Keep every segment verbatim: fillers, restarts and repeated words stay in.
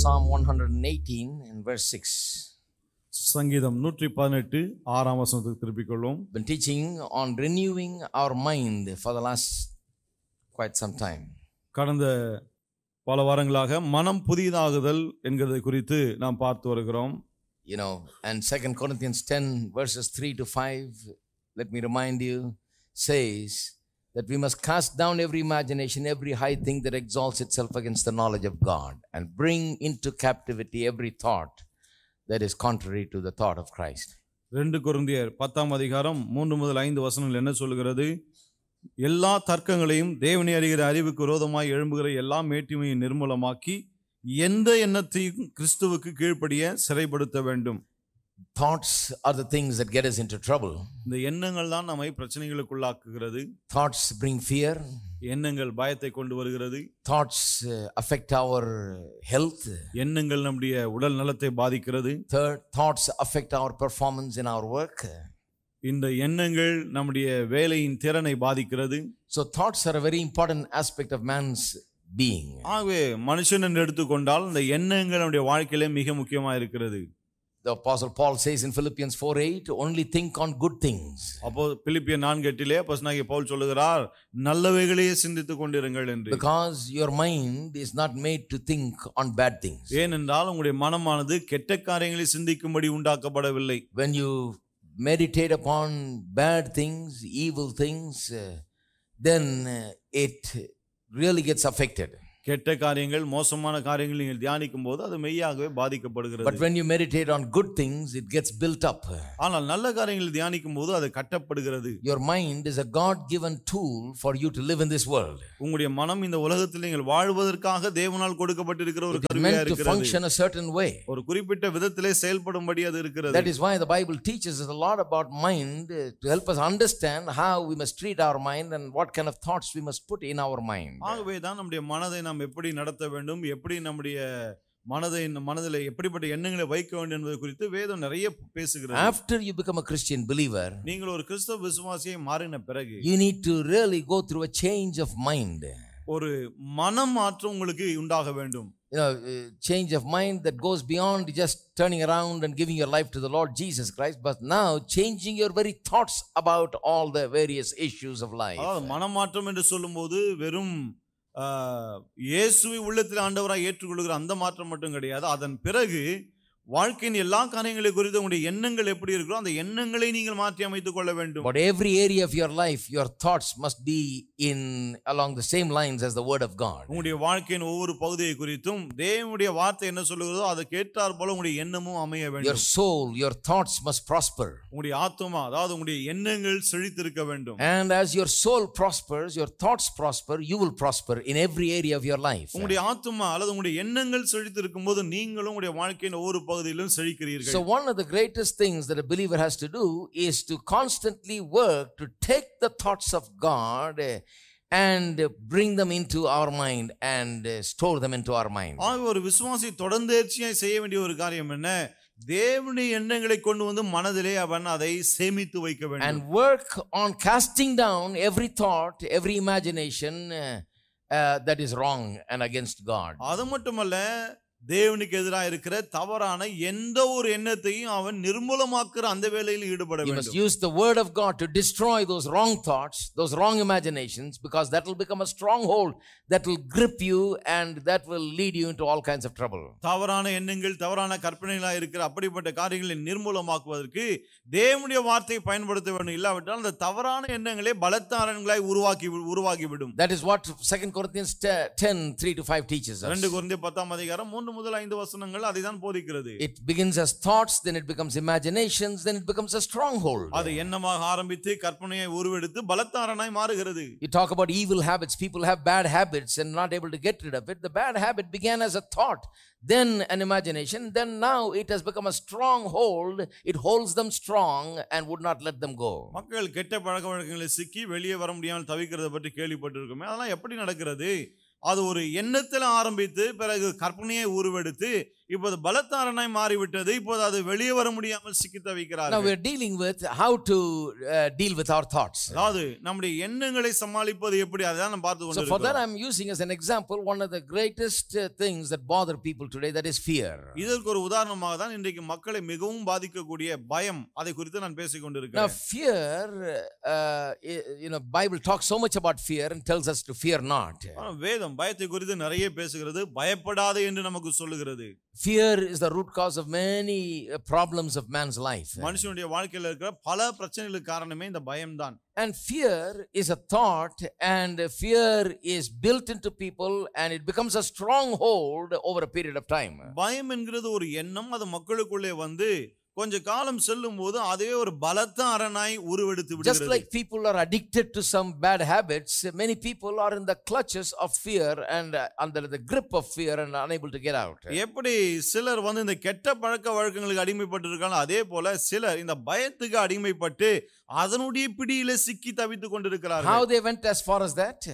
Psalm one eighteen and verse six. சங்கீதம் நூற்று பதினெட்டு ஆறாம் வசனத்துக்கு திருப்பிக் கொள்வோம். Been teaching on renewing our mind for the last quite some time. கடந்த பல வாரங்களாக மனம் புதிதாகுதல் என்கிறதை குறித்து நாம் பார்த்து வருகிறோம். You know, and Second Corinthians ten verses three to five, let me remind you, says that we must cast down every imagination, every high thing that exalts itself against the knowledge of God, and bring into captivity every thought that is contrary to the thought of Christ. ரெண்டு கொரிந்தியர் பத்தாம் அதிகாரம் மூன்று முதல் ஐந்து வசனங்கள் என்ன சொல்கிறது? எல்லா தர்க்கங்களையும் தேவனை அறிகிற அறிவுக்கு விரோதமாய் எழும்புகிற எல்லா மேட்டிமையும் நிர்மூலமாக்கி எந்த எண்ணத்தையும் கிறிஸ்துவுக்கு கீழ்ப்படிய சிறைப்படுத்த வேண்டும். Thoughts are the things that get us into trouble. இந்த எண்ணங்கள் தான் நம்மை பிரச்சனைகளுக்குள்ளாக்குகிறது. Thoughts bring fear. எண்ணங்கள் பயத்தை கொண்டு வருகிறது. Thoughts uh, affect our health. எண்ணங்கள் நம்முடைய உடல் நலத்தை பாதிக்கிறது. Third, thoughts affect our performance in our work. இந்த எண்ணங்கள் நம்முடைய வேலையின் திறனை பாதிக்கிறது. So thoughts are a very important aspect of man's being. ஆகவே மனுஷன் என்று எடுத்துக்கொண்டால் இந்த எண்ணங்கள் நம்முடைய வாழ்க்கையிலே மிக முக்கியமாக இருக்கிறது. The Apostle Paul says in Philippians four eight, only think on good things. அப்போ பிலிப்பியர் நான்கு எட்டிலே அப்போஸ்தலனாகிய பவுல் சொல்லுகிறார், நல்லவைகளையே சிந்தித்துக் கொண்டிருங்கள் என்று. Because your mind is not made to think on bad things. ஏனென்றால் உங்களுடைய மனமானது கெட்ட காரியங்களை சிந்திக்கும்படி உண்டாக்கப்படவில்லை. When you meditate upon bad things, evil things, then it really gets affected. கெட்ட காரியங்கள் மோசமான காரியங்கள் நீங்கள் தியானிக்கும் போது அது மெய்யாகவே பாதிக்கப்படுகிறது. But when you meditate on good things, it gets built up. ஆனால் நல்ல காரியங்களை தியானிக்கும் போது அது கட்டப்படுகிறது. Your mind is a God given tool for you to live in this world. உங்களுடைய மனம் இந்த உலகத்தில் நீங்கள் வாழ்வதற்காக தேவனால் கொடுக்கப்பட்டிருக்கிற ஒரு கருவியா இருக்கிறது. It is meant to function a certain way. ஒரு குறிப்பிட்ட விதத்திலே செயல்படும்படி அது இருக்கிறது. That is why the Bible teaches us a lot about mind to help us understand how we must treat our mind and what kind of thoughts we must put in our mind. ஆகவே தான் நம்முடைய மனதை நாம் எப்படி நடத்த வேண்டும், எப்படி நம்முடைய மனதை மனதில் எப்படிப்பட்ட எண்ணங்களை வைக்க வேண்டும் என்பது குறித்து வேதம் நிறைய பேசுகிறது. After you become a Christian believer, நீங்கள் ஒரு கிறிஸ்தவ விசுவாசியை மாறின பிறகு you need to really go through a change of mind. ஒரு மனம் மாற்றம் உங்களுக்கு உண்டாக வேண்டும். You know, change of mind that goes beyond just turning around and giving your life to the Lord Jesus Christ, but now changing your very thoughts about all the various issues of life. அதாவது மனம் மாற்றம் என்று சொல்லும்போது வெறும் இயேசுவை உள்ளத்தில் ஆண்டவராய் ஏற்றுக்கொள்கிற அந்த மாற்றம் மட்டும் கிடையாது. அதன் பிறகு வாழ்க்கையின் எல்லா காரியங்களை குறித்து உங்களுடைய எண்ணங்கள் எப்படி இருக்கிறோ அந்த எண்ணங்களை நீங்கள் மாற்றி அமைத்துக் கொள்ள வேண்டும். But every area of your life, your thoughts must be in along the same lines as the word of God. உங்களுடைய வாழ்க்கையின் ஒவ்வொரு பகுதியை குறித்தும் தேவனுடைய வார்த்தை என்ன சொல்லுகிறதோ அதை கேட்டார் போல உங்களுடைய எண்ணமும் அமைய வேண்டும். Your soul, your thoughts must prosper. உங்களுடைய ஆத்துமா, அதாவது உங்களுடைய எண்ணங்கள் செழித்திருக்க வேண்டும். And as your soul prospers, your thoughts prosper, you will prosper in every area of your life. உங்களுடைய ஆத்துமா அல்லது உங்களுடைய எண்ணங்கள் செழித்திருக்கும்போது நீங்களும் உங்களுடைய வாழ்க்கையின் ஒவ்வொரு பகுதியிலும் செழிக்கிறீர்கள். So one of the greatest things that a believer has to do is to constantly work to take the thoughts of God and bring them into our mind and store them into our mind. ஆக ஒரு விசுவாசி தொடர்ந்தேர்ச்சியாய் செய்ய வேண்டிய ஒரு காரியம் என்ன? தேவனுடைய எண்ணங்களை கொண்டு வந்து மனதிலே அவன் அதை சேமித்து வைக்க வேண்டும். And work on casting down every thought, every imagination uh, uh, that is wrong and against God. அது மட்டுமல்ல, தேவனுக்கு எதிராக இருக்கிற தவறான எந்த ஒரு எண்ணத்தையும் அவன் நிர்மூலமாக்குற அந்த வேலையில் ஈடுபட வேண்டும். You must use the word of God to destroy those wrong thoughts, those wrong imaginations, because that will become a stronghold that will grip you and that will lead you into all kinds of trouble. தவறான எண்ணங்கள், தவறான கற்பனைகளாக இருக்கிற அப்படிப்பட்ட காரியங்களை நிர்மூலமாக்குவதற்கு தேவனுடைய வார்த்தையை பயன்படுத்த வேண்டும். இல்லாவிட்டால் அந்த தவறான எண்ணங்களே பலத்தாரங்களாய் உருவாக்கி உருவாகிவிடும். That is what Second Corinthians ten three to five teaches us. ரெண்டு கொரிந்தியர் பத்தாம் அதிகாரம் மூன்று முதல் ஐந்து வசனங்கள் அதைதான் போதிக்கிறது. It begins as thoughts, then it becomes imaginations, then it becomes a stronghold. அது எண்ணமாக ஆரம்பித்து கற்பனையை உருவெடுத்து பலத்தாரனாய் மாறுகிறது. You talk about evil habits. People have bad habits and not able to get rid of it. The bad habit began as a thought, then an imagination, then now it has become a stronghold. It holds them strong and would not let them go. மக்கள் கெட்ட பழக்க வழக்கங்களில் சிக்கி வெளியே வர முடியாமல் தவிக்கிறத பற்றி கேள்விப்பட்டிருக்கோமே, அதெல்லாம் எப்படி நடக்கிறது? அது ஒரு எண்ணத்தில் ஆரம்பித்து பிறகு கற்பனையை உருவெடுத்து இப்போது பலத்த அரணாய் மாறிவிட்டது. இப்போது அது வெளியே வர முடியாமல் சிக்கி Now தவிக்கிறார்கள். we are dealing with how to uh, deal with our thoughts. அதாவது நம்முடைய எண்ணங்களை சமாளிப்பது எப்படி, அதான் நம்ம பார்த்து So for that கொண்டிருக்கிறோம். I am using as an example one of the greatest uh, things that bother people today, that is fear. இதற்கு ஒரு உதாரணமாக தான் இன்றைக்கு மக்களை மிகவும் பாதிக்கக்கூடிய பயம், அதை குறித்து நான் பேசிக் Now கொண்டிருக்கிறேன். fear, uh, you know, Bible talks so much about fear and tells us to fear not. ஆனா, வேதம் பயத்தை குறித்து நிறைய பேசுகிறது, பயப்படாதே என்று நமக்கு சொல்லுகிறது. Fear is the root cause of many uh, problems of man's life. மனுஷனுடைய வாழ்க்கையில இருக்கிற பல பிரச்சனைகளுக்கு காரணமே இந்த பயம்தான். And fear is a thought, and fear is built into people, and it becomes a stronghold over a period of time. பயம் என்கிறது ஒரு எண்ணம், அது மக்களுக்குள்ளே வந்து கொஞ்ச காலம் செல்லும் போது அதே ஒரு பலத்த அரணாய் உருவெடுத்து Just விடுகிறது. like people are addicted to some bad habits, many people are in the clutches of fear and uh, under the grip of fear and unable to get out. எப்படி சிலர் வந்து இந்த கெட்ட பழக்க வழக்கங்களுக்கு அடிமைப்பட்டு இருக்காங்க, அதே போல சிலர் இந்த பயத்துக்கு அடிமைப்பட்டு அதனுடைய பிடியில சிக்கி தவித்துக் கொண்டிருக்கிறார்கள். How they went as far as that?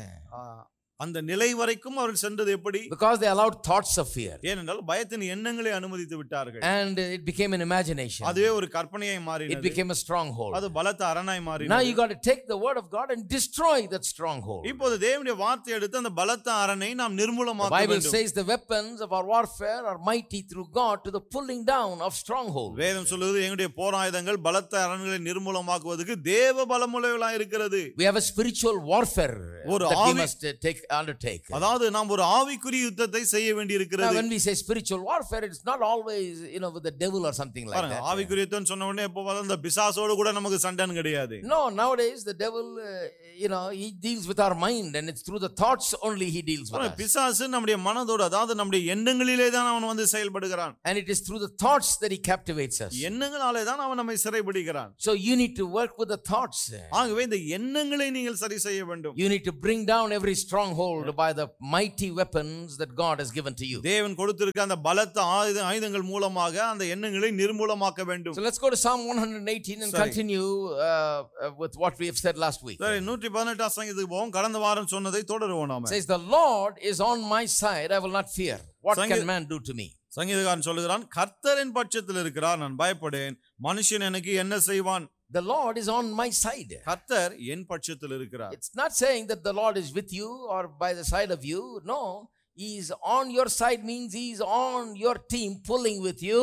அந்த நிலை வரைக்கும் அவர்கள் சென்றது எப்படி? Because they allowed thoughts of fear. ஏனென்றால் பயத்தின் எண்ணங்களை அனுமதித்து விட்டார்கள். And it became an imagination. அதுவே ஒரு கற்பனையாய் It மாறினது. became a stronghold. அது பலத்த அரணாய் Now மாறினது. you got to take the word of God and destroy that stronghold. இப்போது தேவனுடைய வார்த்தை எடுத்து அந்த பலத்த அரணை நாம் The நிர்மூலமாக்க Bible வேண்டும். says the weapons of our warfare are mighty through God to the pulling down of strongholds. வேதம் சொல்லுது எங்களுடைய போராயுதங்கள் பலத்த அரண்களை நிர்மூலமாக்குவதற்கு தேவ பலமுள்ளவர்களாய் இருக்கிறது. We have a spiritual warfare ஒரு that we ஆவி- must uh, take undertake. அதாவது நாம் ஒரு ஆவிக்குரிய யுத்தத்தை செய்ய வேண்டி Now இருக்கிறது. when we say spiritual warfare, it's not always, you know, with the devil or something like பாருங்க, that. ஆவிக்குரிய யுத்தம் சொன்ன உடனே எப்போ பார்த்தாலும் இந்த பிசாசோடு கூட நமக்கு சண்டைன்னு கிடையாது. No, nowadays the devil, uh, you know, he deals with our mind, and it's through the thoughts only he deals with பாருங்க, us. பிசாசு நம்முடைய மனதோடு, அதாவது நம்முடைய எண்ணங்களிலே தான் அவன் வந்து செயல்படுகிறான். And it is through the thoughts that he captivates us. எண்ணங்களாலே தான் அவன் நம்மை சிறைபிடிக்கிறான். So you need to work with the thoughts. ஆகவே இந்த எண்ணங்களை நீங்கள் சரி செய்ய வேண்டும். You need to bring down every stronghold by the mighty weapons that God has given to you. தேவன் கொடுத்திருக்க அந்த பலத்த ஆயுத ஆயுதங்கள் மூலமாக அந்த எண்ணங்களை நிர்மூலமாக்க வேண்டும். So let's go to Psalm one eighteen and Sorry. continue uh, uh, with what we have said last week. சரி, நூற்றி பதினெட்டாம் சங்கீதத்துக்கு போவோம். கடந்த வாரம் சொன்னதை தொடருவோம் நாம. It says, the Lord is on my side, I will not fear. What Sangeet- can man do to me? சங்கீதக்காரன் சொல்லுகிறான், கர்த்தரின் பட்சத்தில் இருக்கிறார், நான் பயப்படேன், மனுஷன் எனக்கு என்ன செய்வான்? The Lord is on my side. கர்த்தர் என் பட்சத்தில் இருக்கிறார். It's not saying that the Lord is with you or by the side of you. No, he is on your side means he is on your team, pulling with you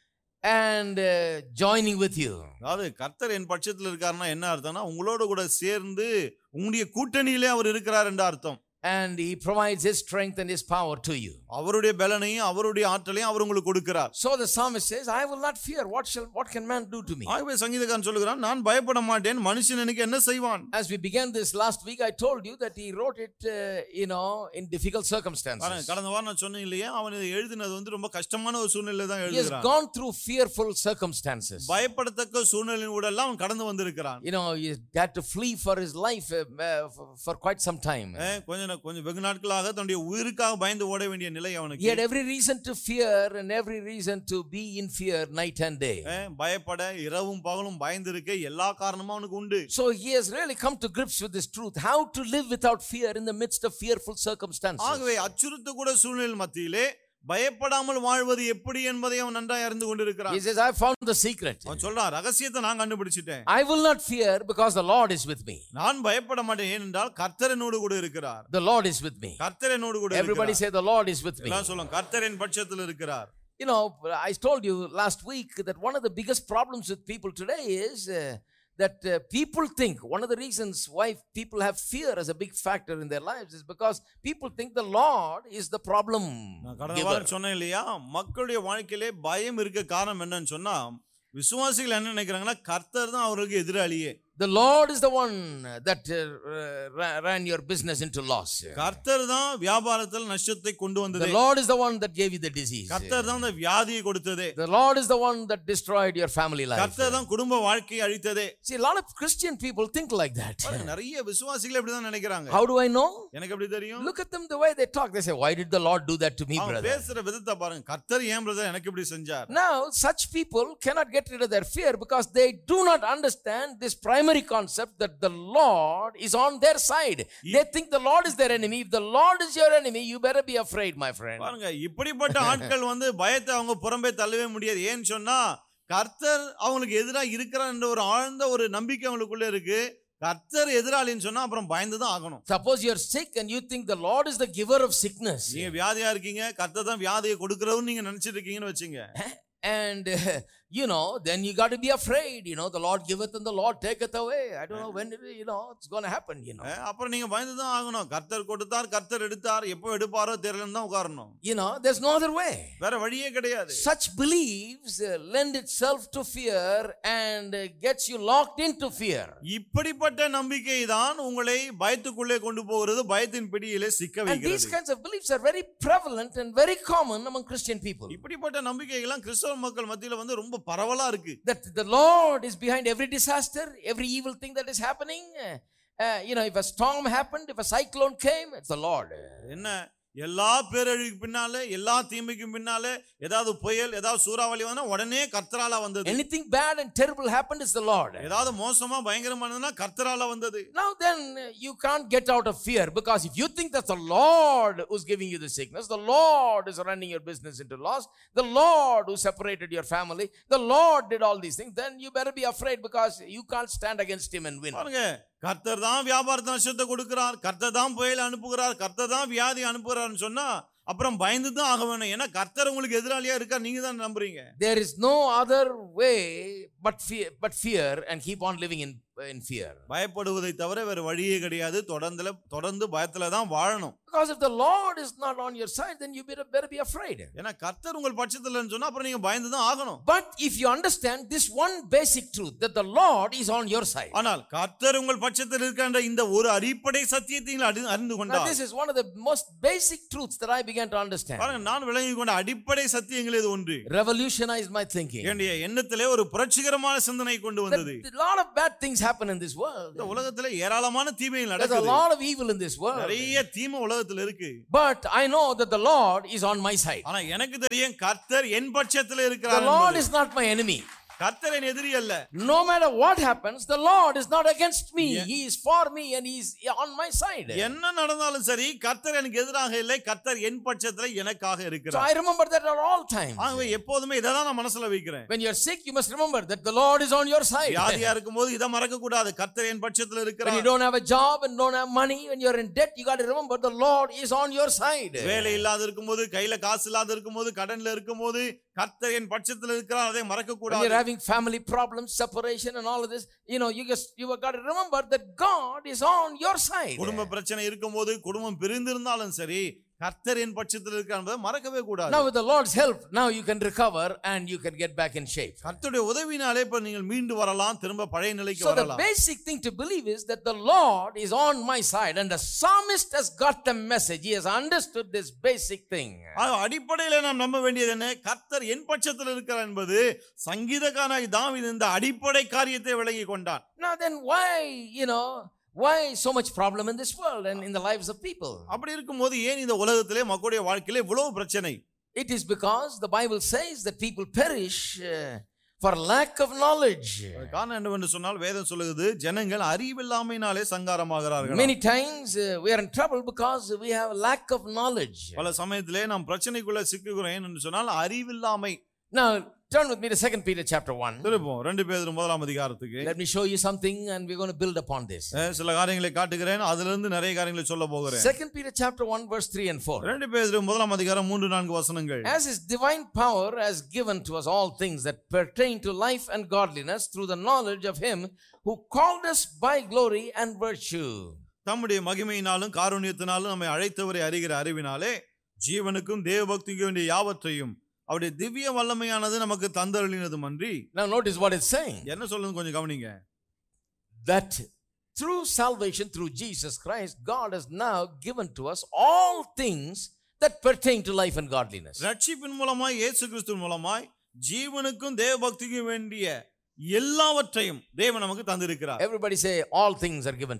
and uh, joining with you. அதாவது கர்த்தர் என் பட்சத்தில் இருக்காருன்னா என்ன அர்த்தம்னா, உங்களோட கூட சேர்ந்து உங்களுடைய கூட்டணியிலே அவர் இருக்கிறார் என்ற அர்த்தம். And he provides his strength and his power to you. அவருடைய பலனையும் அவருடைய ஆற்றலையும் அவர் உங்களுக்கு கொடுக்கிறார். So the psalmist says, I will not fear. What shall what can man do to me? ஆகவே சங்கீதக்காரன் சொல்லுகிறான், நான் பயப்பட மாட்டேன், மனுஷன் எனக்கு என்ன செய்வான்? As we began this last week, I told you that he wrote it, uh, you know, in difficult பாருங்க, circumstances. கடந்த வாரம் நான் சொன்னேன் இல்லையா, அவன் இதை எழுதினது வந்து ரொம்ப கஷ்டமான ஒரு சூழ்நிலை தான் He has எழுதுகிறான். gone through fearful circumstances. பயப்படத்தக்க சூழ்நிலையின் கூட எல்லாம் அவன் கடந்து வந்திருக்கிறான். You know, he had to flee for his life uh, uh, for, for quite some time. அஹ், கொஞ்ச நா- கொஞ்சம் வெகு நாட்களாக தன்னுடைய உயிருக்காக பயந்து ஓட வேண்டிய நிலை He அவனுக்கு. had every reason to fear and every reason to be in fear night and day. அஹ், பயப்பட இரவும் பகலும் பயந்திருக்க எல்லா காரணமும் அவனுக்கு உண்டு. So he has really come to grips with this truth, how to live without fear in the midst of fearful circumstances. ஆகவே அச்சுறுத்த கூட சூழ்நிலை மத்தியிலே பயப்படாமல் வாழ்வது எப்படி என்பதை அவன் நன்றாய் அறிந்து கொண்டிருக்கிறான். He says, I found the secret. அவன் சொல்றான், ரகசியத்தை நான் கண்டுபிடிச்சிட்டேன். I will not fear because the Lord is with me. நான் பயப்பட மாட்டேன், ஏனென்றால் கர்த்தர் என்னோடு கூட இருக்கிறார். The Lord is with me. கர்த்தர் என்னோடு கூட Everybody இருக்கிறார். say, the Lord is with me. எல்லாம் சொல்லுங்க, கர்த்தர் என் பட்சத்தில் இருக்கிறார். You know, I told you last week that one of the biggest problems with people today is uh, that uh, people think, one of the reasons why people have fear as a big factor in their lives is because people think the Lord is the problem நான் கடந்த giver. வாரம் சொன்னேன் இல்லையா, மக்களுடைய வாழ்க்கையிலே பயம் இருக்க காரணம் என்னன்னு சொன்னா, விசுவாசிகள் என்ன நினைக்கிறாங்கன்னா, கர்த்தர் தான் அவருக்கு எதிராளியே. The Lord is the one that uh, ra- ran your business into loss. கர்த்தர் தான் வியாபாரத்தில் நஷ்டத்தை கொண்டு The வந்தது. Lord is the one that gave you the disease. கர்த்தர் தான் அந்த வியாதியை கொடுத்ததே. The Lord is the one that destroyed your family life. கர்த்தர் தான் குடும்ப வாழ்க்கையை அழித்ததே. See, a lot of Christian people think like that. பாருங்க, நிறைய விசுவாசிகள் இப்படிதான் நினைக்கிறாங்க. How do I know? எனக்கு எப்படி தெரியும்? Look at them, the way they talk. They say, why did the Lord do that to me, அவங்க brother? பேசுற விதத்தை பாருங்க, கர்த்தர் ஏன் பிரதர் எனக்கு இப்படி செஞ்சார்? Now, such people cannot get rid of their fear because they do not understand this primary primary concept that the Lord is on their side. They think the Lord is their enemy. If the Lord is your enemy, you better be afraid, my friend. பாருங்க, இப்படிப்பட்ட ஆட்கள் வந்து பயத்தை அவங்க புறம்பே தள்ளவே முடியாது. ஏன்னு சொன்னா கர்த்தர் அவங்களுக்கு எதிராக இருக்கிறார் என்ற ஒரு ஆழ்ந்த ஒரு நம்பிக்கை அவங்களுக்குள்ள இருக்கு. கர்த்தர் எதிராளின்னு சொன்னா அப்புறம் பயந்து தான் ஆகணும். Suppose you are sick and you think the Lord is the giver of sickness. நீங்க வியாதியா இருக்கீங்க, கர்த்தர் தான் வியாதியை கொடுக்கிறவன்னு நீங்க நினைச்சிட்டு இருக்கீங்கன்னு வெச்சீங்க. And uh, you know, then you got to be afraid. You know, the Lord giveth and the Lord taketh away. I don't know when it, you know it's going to happen. You know. அப்புறம் நீங்க பயந்து தான் ஆகணும். கர்த்தர் கொடுத்தார், கர்த்தர் எடுத்தார், எப்போ எடுப்பாரோ தெரியலன்னு தான் உட்காரணும். You know, there's no other way. வேற வழியே கிடையாது. Such beliefs uh, lend itself to fear and uh, gets you locked into fear. இப்படிப்பட்ட நம்பிக்கை தான் உங்களை பயத்துக்குள்ளே கொண்டு போகிறது, பயத்தின் பிடியிலே சிக்க வைக்கிறது. And these kinds of beliefs are very prevalent and very common among Christian people. இப்படிப்பட்ட நம்பிக்கைகள் கிறிஸ்தவ மக்கள் மத்தியில வந்து ரொம்ப பரவலா இருக்கு. That the Lord is behind every disaster, every evil thing that is happening. Uh, you know, if a storm happened, if a cyclone came, it's the Lord. என்ன எல்லா பேரழிவுக்கு பின்னால, எல்லா தீமைக்கும் பின்னால ஏதாவது புயல், ஏதாவது சூறாவளி வந்தா உடனே கர்த்தரால வந்தது. Anything bad and terrible happened is the Lord. ஏதாவது மோசமா பயங்கரமானதுனா கர்த்தரால வந்தது. Now then you can't get out of fear, because if you think that's the Lord who's giving you the sickness, the Lord is running your business into loss, the Lord who separated your family, the Lord did all these things, then you better be afraid, because you can't stand against him and win. பாருங்க, கர்த்தர் தான் வியாபாரத்தை நஷ்டத்தை கொடுக்கிறார், கர்த்தர் தான் புயல் அனுப்புகிறார், கர்த்தர் தான் வியாதி அனுப்புகிறார்னு சொன்னா அப்புறம் பயந்து தான் ஆக வேணும். ஏன்னா கர்த்தர் உங்களுக்கு எதிராளியா இருக்கா, நீங்க தான் நம்புறீங்க. There is no other way but fear, but fear and keep on living in in fear. பயப்படுவதை தவிர வேற வழியே கிடையாது. தொடர்ந்து தொடர்ந்து பயத்துல தான் வாழணும். Because if the Lord is not on your side, then you better, better be afraid. ஏன்னா கர்த்தர் உங்கள் பட்சத்துல இல்லைன்னு சொன்னா அப்புறம் நீங்க பயந்து தான் ஆகணும். But if you understand this one basic truth, that the Lord is on your side. ஆனால் கர்த்தர் உங்கள் பட்சத்தில் இருக்கின்ற இந்த ஒரு அடிப்படை சத்தியத்தை நீங்கள் அறிந்து கொண்டால், this is one of the most basic truths that I began to understand. பாருங்க, நான் விளங்கி கொண்ட அடிப்படை சத்தியங்கள் இது ஒன்று revolutionized my thinking. என்னுடைய எண்ணத்திலே ஒரு புரட்சிகரமான சிந்தனை கொண்டு வந்தது. A lot of bad things happen in this world. இந்த உலகத்திலே ஏராளமான தீமைகள் நடக்குது. There's a lot of evil in this world. நிறைய தீமை உலகத்துல இருக்கு. But I know that the Lord is on my side. ஆனா எனக்கு தெரியும் கர்த்தர் என் பட்சத்துல இருக்கிறார். The Lord is not my enemy. கர்த்தர் என் எதிரி அல்ல. No matter what happens, the Lord is not against me. Yeah. He is for me and he is on my side. என்ன நடந்தாலும் சரி, கர்த்தர் எனக்கு எதிராக இல்லை, கர்த்தர் என் பட்சத்துல எனக்காக இருக்கிறார். So I remember that at all times. ஆகவே எப்போதுமே இத தான் நான் மனசுல வைக்கிறேன். When you are sick, you must remember that the Lord is on your side. வியாதியா இருக்கும்போது இத மறக்க கூடாது, கர்த்தர் என் பட்சத்துல இருக்கிறார். When you don't have a job and don't have money, when you are in debt, you got to remember the Lord is on your side. வேலை இல்லாத இருக்கும்போது, கையில காசு இல்லாத இருக்கும்போது, கடன்ல இருக்கும்போது கர்த்தர் என் பட்சத்துல இருக்கிறார், அதை மறக்க கூடாது. When you are having family problems, separation and all of this, you know, you just you got to remember that God is on your side. குடும்ப பிரச்சனை இருக்கும்போது, குடும்பம் பிரிந்திருந்தாலும் சரி, கர்த்தர் என் பட்சத்தில் இருக்கிறார் மறக்கவே கூடாது. Now with the Lord's help, now you can recover and you can get back in shape. கர்த்தருடைய உதவினாலே இப்ப நீங்கள் மீண்டு வரலாம், திரும்ப பழைய நிலைக்கு வரலாம். So the basic thing to believe is that the Lord is on my side, and the psalmist has got the message. He has understood this basic thing. அடிப்படையில நாம் நம்ப வேண்டியது என்ன? கர்த்தர் என் பட்சத்தில் இருக்கிறார் என்பது சங்கீதக்காரனாகிய தாவீது இந்த அடிப்படை காரியத்தை விளங்கி கொண்டான். Now then why, you know, why so much problem in this world and in the lives of people? அப்படி இருக்கும்போது ஏன் இந்த உலகத்திலே மக்களுடைய வாழ்க்கையிலே இவ்வளவு பிரச்சனை? It is because the Bible says that people perish uh, for lack of knowledge. காரணம் என்னவென்று சொன்னால் வேதம் சொல்லுகிறது, ஜனங்கள் அறிவில்லாமையினாலே சங்காரமாகிறார்கள். Many times uh, we are in trouble because we have lack of knowledge. பல சமயத்திலே நாம் பிரச்சனைக்குள்ள சிக்குகிறோம் என்று சொன்னால் அறிவில்லாமை. Now turn with me to Second Peter chapter one. திருப்போம் ரெண்டு பேதுரு முதலாம் அதிகாரத்துக்கு. Let me show you something and we're going to build upon this. சில காரியங்களை காட்டுகிறேன், அதிலிருந்து நிறைய காரியங்களை சொல்ல போகிறேன். Second Peter chapter one verse three and four. ரெண்டு பேதுரு முதலாம் அதிகாரம் மூன்று நான்கு வசனங்கள். As his divine power has given to us all things that pertain to life and godliness through the knowledge of him who called us by glory and virtue. தம்முடைய மகிமையினாலும் காருண்யத்தினாலும் நம்மை அழைத்தவரை அறிகிற அறிவினாலே ஜீவனுக்கும் தேவபக்திக்கும் வேண்டிய யாவற்றையும் அவருடைய திவ்ய வல்லமையானது நமக்கு தந்தருளினதும் அன்றி. Now notice what it's saying. என்ன சொல்லுது கொஞ்சம் கவனிங்க. That through salvation through Jesus Christ, God has now given to us all things that pertain to life and godliness. ரட்சிப்பின் மூலமாய் இயேசு கிறிஸ்துவின் மூலமாய் ஜீவனுக்கும் தேவபக்திக்கும் வேண்டிய எல்லாவற்றையும் தேவன் நமக்கு தந்திருக்கிறார். Everybody say all things are given to me.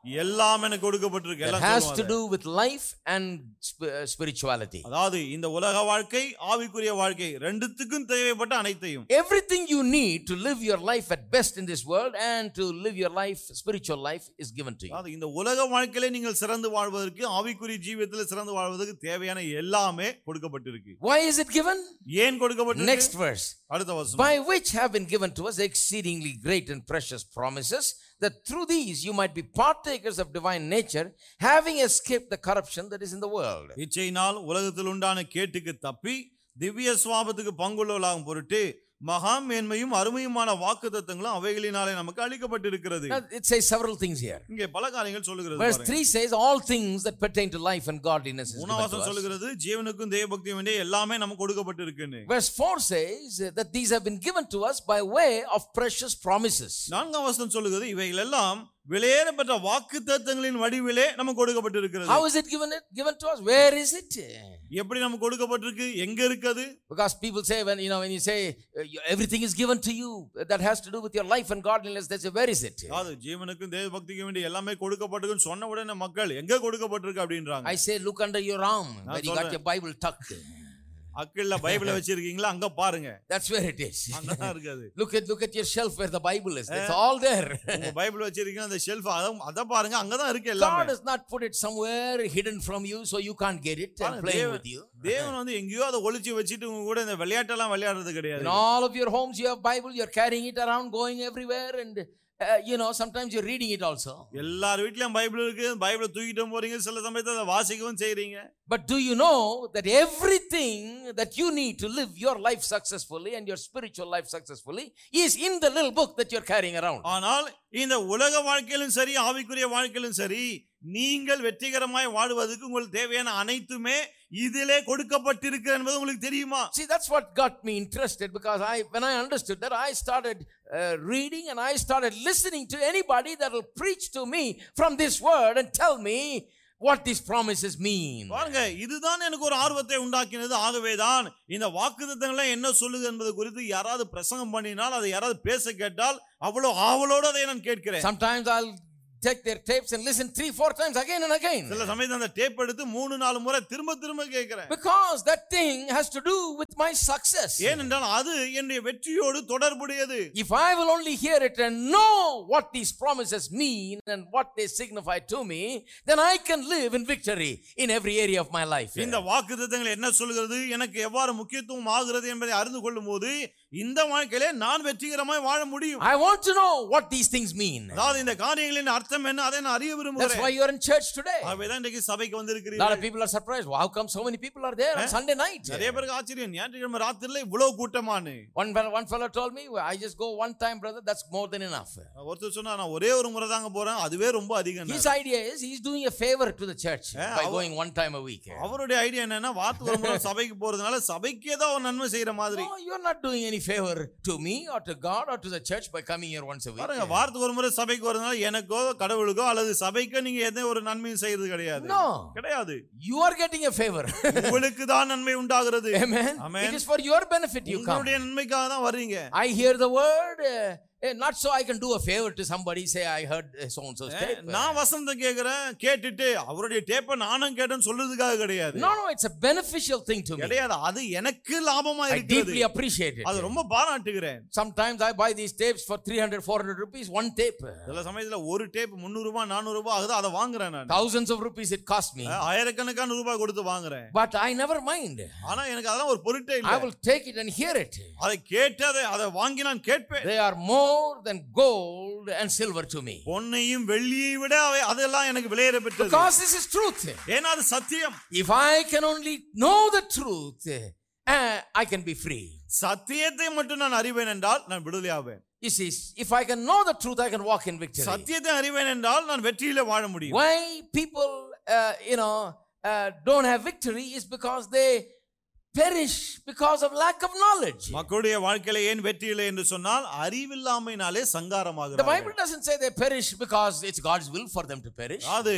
எல்லாம் எனக்கு கொடுக்கப்பட்டிருக்கு. That எல்லாம் has to சொல்லுவாங்க. do with life and sp- uh, spirituality. அதாவது இந்த உலக வாழ்க்கை ஆவிக்குரிய வாழ்க்கை ரெண்டுத்துக்கும் தேவைப்பட்ட அனைத்தையும். Everything you need to live your life at best in this world and to live your life, spiritual life, is given to you. அதாவது இந்த உலக வாழ்க்கையிலே நீங்கள் சிறந்து வாழ்வதற்கு, ஆவிக்குரிய ஜீவியத்தில் சிறந்து வாழ்வதற்கு தேவையான எல்லாமே கொடுக்கப்பட்டிருக்கு. Why is it given? ஏன் கொடுக்கப்பட்டிருக்கு? Next verse. அடுத்த வசனம். By which have been given to us exceedingly great and precious promises, that through these you might be partakers of divine nature, having escaped the corruption that is in the world. இச்சையினால் உலகத்தில் உண்டான கேட்டுக்கு தப்பி திவ்ய சுவாபத்துக்கு பங்குள்ளவர்களாகும் பொருட்டு மகா மேன்மையும் அருமையுமான வாக்குத்தத்தங்களும் அவைகளினாலே நமக்கு அளிக்கப்பட்டிருக்கிறது. Now, it says several things here. இங்கே பல காரியங்கள் சொல்லுகிறது. Verse three says all things that pertain to life and godliness is given to மூணாவது us. சொல்லுகிறது ஜீவனுக்கும் தேவபக்தியும் வேண்டிய எல்லாமே நமக்கு கொடுக்கப்பட்டிருக்குன்னு. Verse four says that these have been given to us by way of precious promises. நான்காம் வசனம் சொல்லுகிறது இவைகள் எல்லாம் விலையேறப்பட்ட வாக்குத்தத்தங்களின் வடிவிலே நமக்கு கொடுக்கப்பட்டிருக்கிறது. How is it given it given to us? Where is it? எப்படி நமக்கு கொடுக்கப்பட்டிருக்கு? எங்க இருக்குது? Because people say, when you know when you say uh, everything is given to you that has to do with your life and godliness, they say, where is it? அது ஜீவனுக்கும் தேவபக்திக்கும் வேண்டிய எல்லாமே கொடுக்கப்பட்டிருக்குன்னு சொன்ன உடனே மக்கள் எங்க கொடுக்கப்பட்டிருக்கு அப்படின்றாங்க. I say, look under your arm where you got your Bible tucked. அக்கல்ல பைபிளை வச்சிருக்கீங்களா? அங்க பாருங்க. That's where it is. அங்கதான் இருக்குது. Look at look at your shelf where the Bible is. It's all there. உங்க பைபிள் வச்சிருக்கீங்க அந்த ஷெல்ஃப் அத பாருங்க அங்கதான் இருக்கு எல்லாமே. God has not put it somewhere hidden from you so you can't get it and playing with you. தேவன் வந்து எங்கேயோ அதை ஒளிச்சு வச்சிட்டு உங்க கூட இந்த விளையாட்டெல்லாம் விளையாடுறது கிடையாது. In all of your homes you have Bible, you're carrying it around, going everywhere, and uh, you know sometimes you're reading it also. எல்லார் வீட்லயும் பைபிள் இருக்கு. பைபிளை தூக்கிட்டு போறீங்க, சில சமயத்துல அதை வாசிக்கவும் செய்றீங்க. But do you know that everything that you need to live your life successfully and your spiritual life successfully is in the little book that you're carrying around? ஆனால் இந்த உலக வாழ்க்கையிலும் சரி ஆவிக்குரிய வாழ்க்கையிலும் சரி நீங்கள் வெற்றிகரமாய் வாழ்வதற்கு உங்களுக்கு தேவையான அனைத்துமே இதிலே கொடுக்கப்பட்டிருக்கு என்பது உங்களுக்கு தெரியுமா? See, that's what got me interested, because I when I understood that, I started uh, reading and I started listening to anybody that will preach to me from this word and tell me what these promises mean. பாருங்க, இதுதான் எனக்கு ஒரு ஆர்வத்தை உண்டாக்கினது. ஆகவேதான் இந்த வாக்குத்தத்தங்களை என்ன சொல்லுது என்பது குறித்து யாராவது பிரசங்கம் பண்ணினால், அதை யாராவது பேச கேட்டால் அவ்வளவு ஆவலோடு அதை நான் கேட்கிறேன். Sometimes I'll take their tapes and listen three four times again and again, சில சமயத்துல அந்த டேப் எடுத்து மூணு நாலு முறை திரும்ப திரும்ப கேட்கிறேன். because that thing has to do with my success. ஏனென்றால் அது என்னுடைய வெற்றியோடு தொடர்புடையது. If I will only hear it and know what these promises mean and what they signify to me, then I can live in victory in every area of my life. இந்த வாக்குத்தத்தங்கள் என்ன சொல்கிறது, எனக்கு எவ்வாறு முக்கியத்துவம் ஆகிறது என்பதை அறிந்து கொள்ளும்போது இந்த வாழ்க்கையிலே நான் வெற்றிகரமாய் வாழ முடியும். I want to know what these things mean. அதாவது இந்த காரியங்களின் அர்த்தம் என்ன அதை நான் அறிய விரும்புகிறேன். That's why you are in church today. ஆகவேதான் இன்றைக்கு சபைக்கு A வந்திருக்கிறீர்கள். lot of people are surprised. How come so many people are there on Sunday night? நிறைய பேருக்கு ஆச்சரியம், ஞாயிற்றுக்கிழமை ராத்திரில இவ்வளவு கூட்டமானு. One fellow, one fellow told me, I just go one time, brother, that's more than enough. ஒருத்தர் சொன்னா நான் ஒரே ஒரு முறை தாங்க போறேன், அதுவே ரொம்ப அதிகம். His idea is he's doing a favor to the church by going one time a week. அவருடைய ஐடியா என்னன்னா, வாரத்துக்கு ஒரு முறை சபைக்கு போறதுனால சபைக்கே தான் ஒரு நன்மை செய்யற மாதிரி. No, you're not doing any favor to me or to God or to the church by coming here once a week. பாருங்க, வாரத்துக்கு ஒரு முறை சபைக்கு வரதுனால எனக்கோ கடவுளுக்கோ அல்லது சபைக்கோ நீங்க எந்த ஒரு நன்மையும் செய்யறது கிடையாது. No, கிடையாது. you are getting a favor. உங்களுக்கு தான் நன்மை உண்டாகிறது. Amen. Amen. It is for your benefit you come. உங்களுடைய நன்மைக்காக தான் வர்றீங்க. I hear the word, uh, not so I can do a favor to somebody, say I heard so and so's tape. நான் வசந்தம் கேக்குறேன், கேட்டுட்டு அவருடைய டேப்பை நானும் கேட்டேன்னு சொல்றதுக்காக கிடையாது. No, no, it's a beneficial thing to me. கிடையாது, அது எனக்கு லாபமா I இருக்குது. deeply appreciate it. அது ரொம்ப பாராட்டுகிறேன். Sometimes I buy these tapes for three hundred four hundred rupees, one tape. சில சமயத்துல ஒரு டேப் முந்நூறு ரூபாய் நானூறு ரூபாய் ஆகுது, அதை வாங்குறேன் நான். Thousands of rupees it cost me. ஆயிரக்கணக்கான ரூபாய் கொடுத்து வாங்குறேன். But I never mind. ஆனா எனக்கு அதெல்லாம் ஒரு பொருட்டே இல்ல. I will take it and hear it. அதை கேட்டு அதை அதை வாங்கி நான் கேட்பேன். They are more than gold and silver to me. பொன்னையும் வெள்ளியை விட அதெல்லாம் எனக்கு விலையேற பெற்றது. Because this is truth. ஏன்னா அது சத்தியம். If I can only know the truth, uh, I can be free. சத்தியத்தை மட்டும் நான் அறிவேன் என்றால் நான் விடுதலையாவேன். You see, if I can know the truth, I can walk in victory. சத்தியத்தை அறிவேன் என்றால் நான் வெற்றியில வாழ முடியும். Why people, uh, you know, uh, don't have victory is because they perish because of lack of knowledge. மக்களுடைய வாழ்க்கையில ஏன் வெற்றி இல்லை என்று சொன்னால் அறிவில்லாமையினாலே சங்காரமாகிறார்கள். The Bible doesn't say they perish because it's God's will for them to perish. அது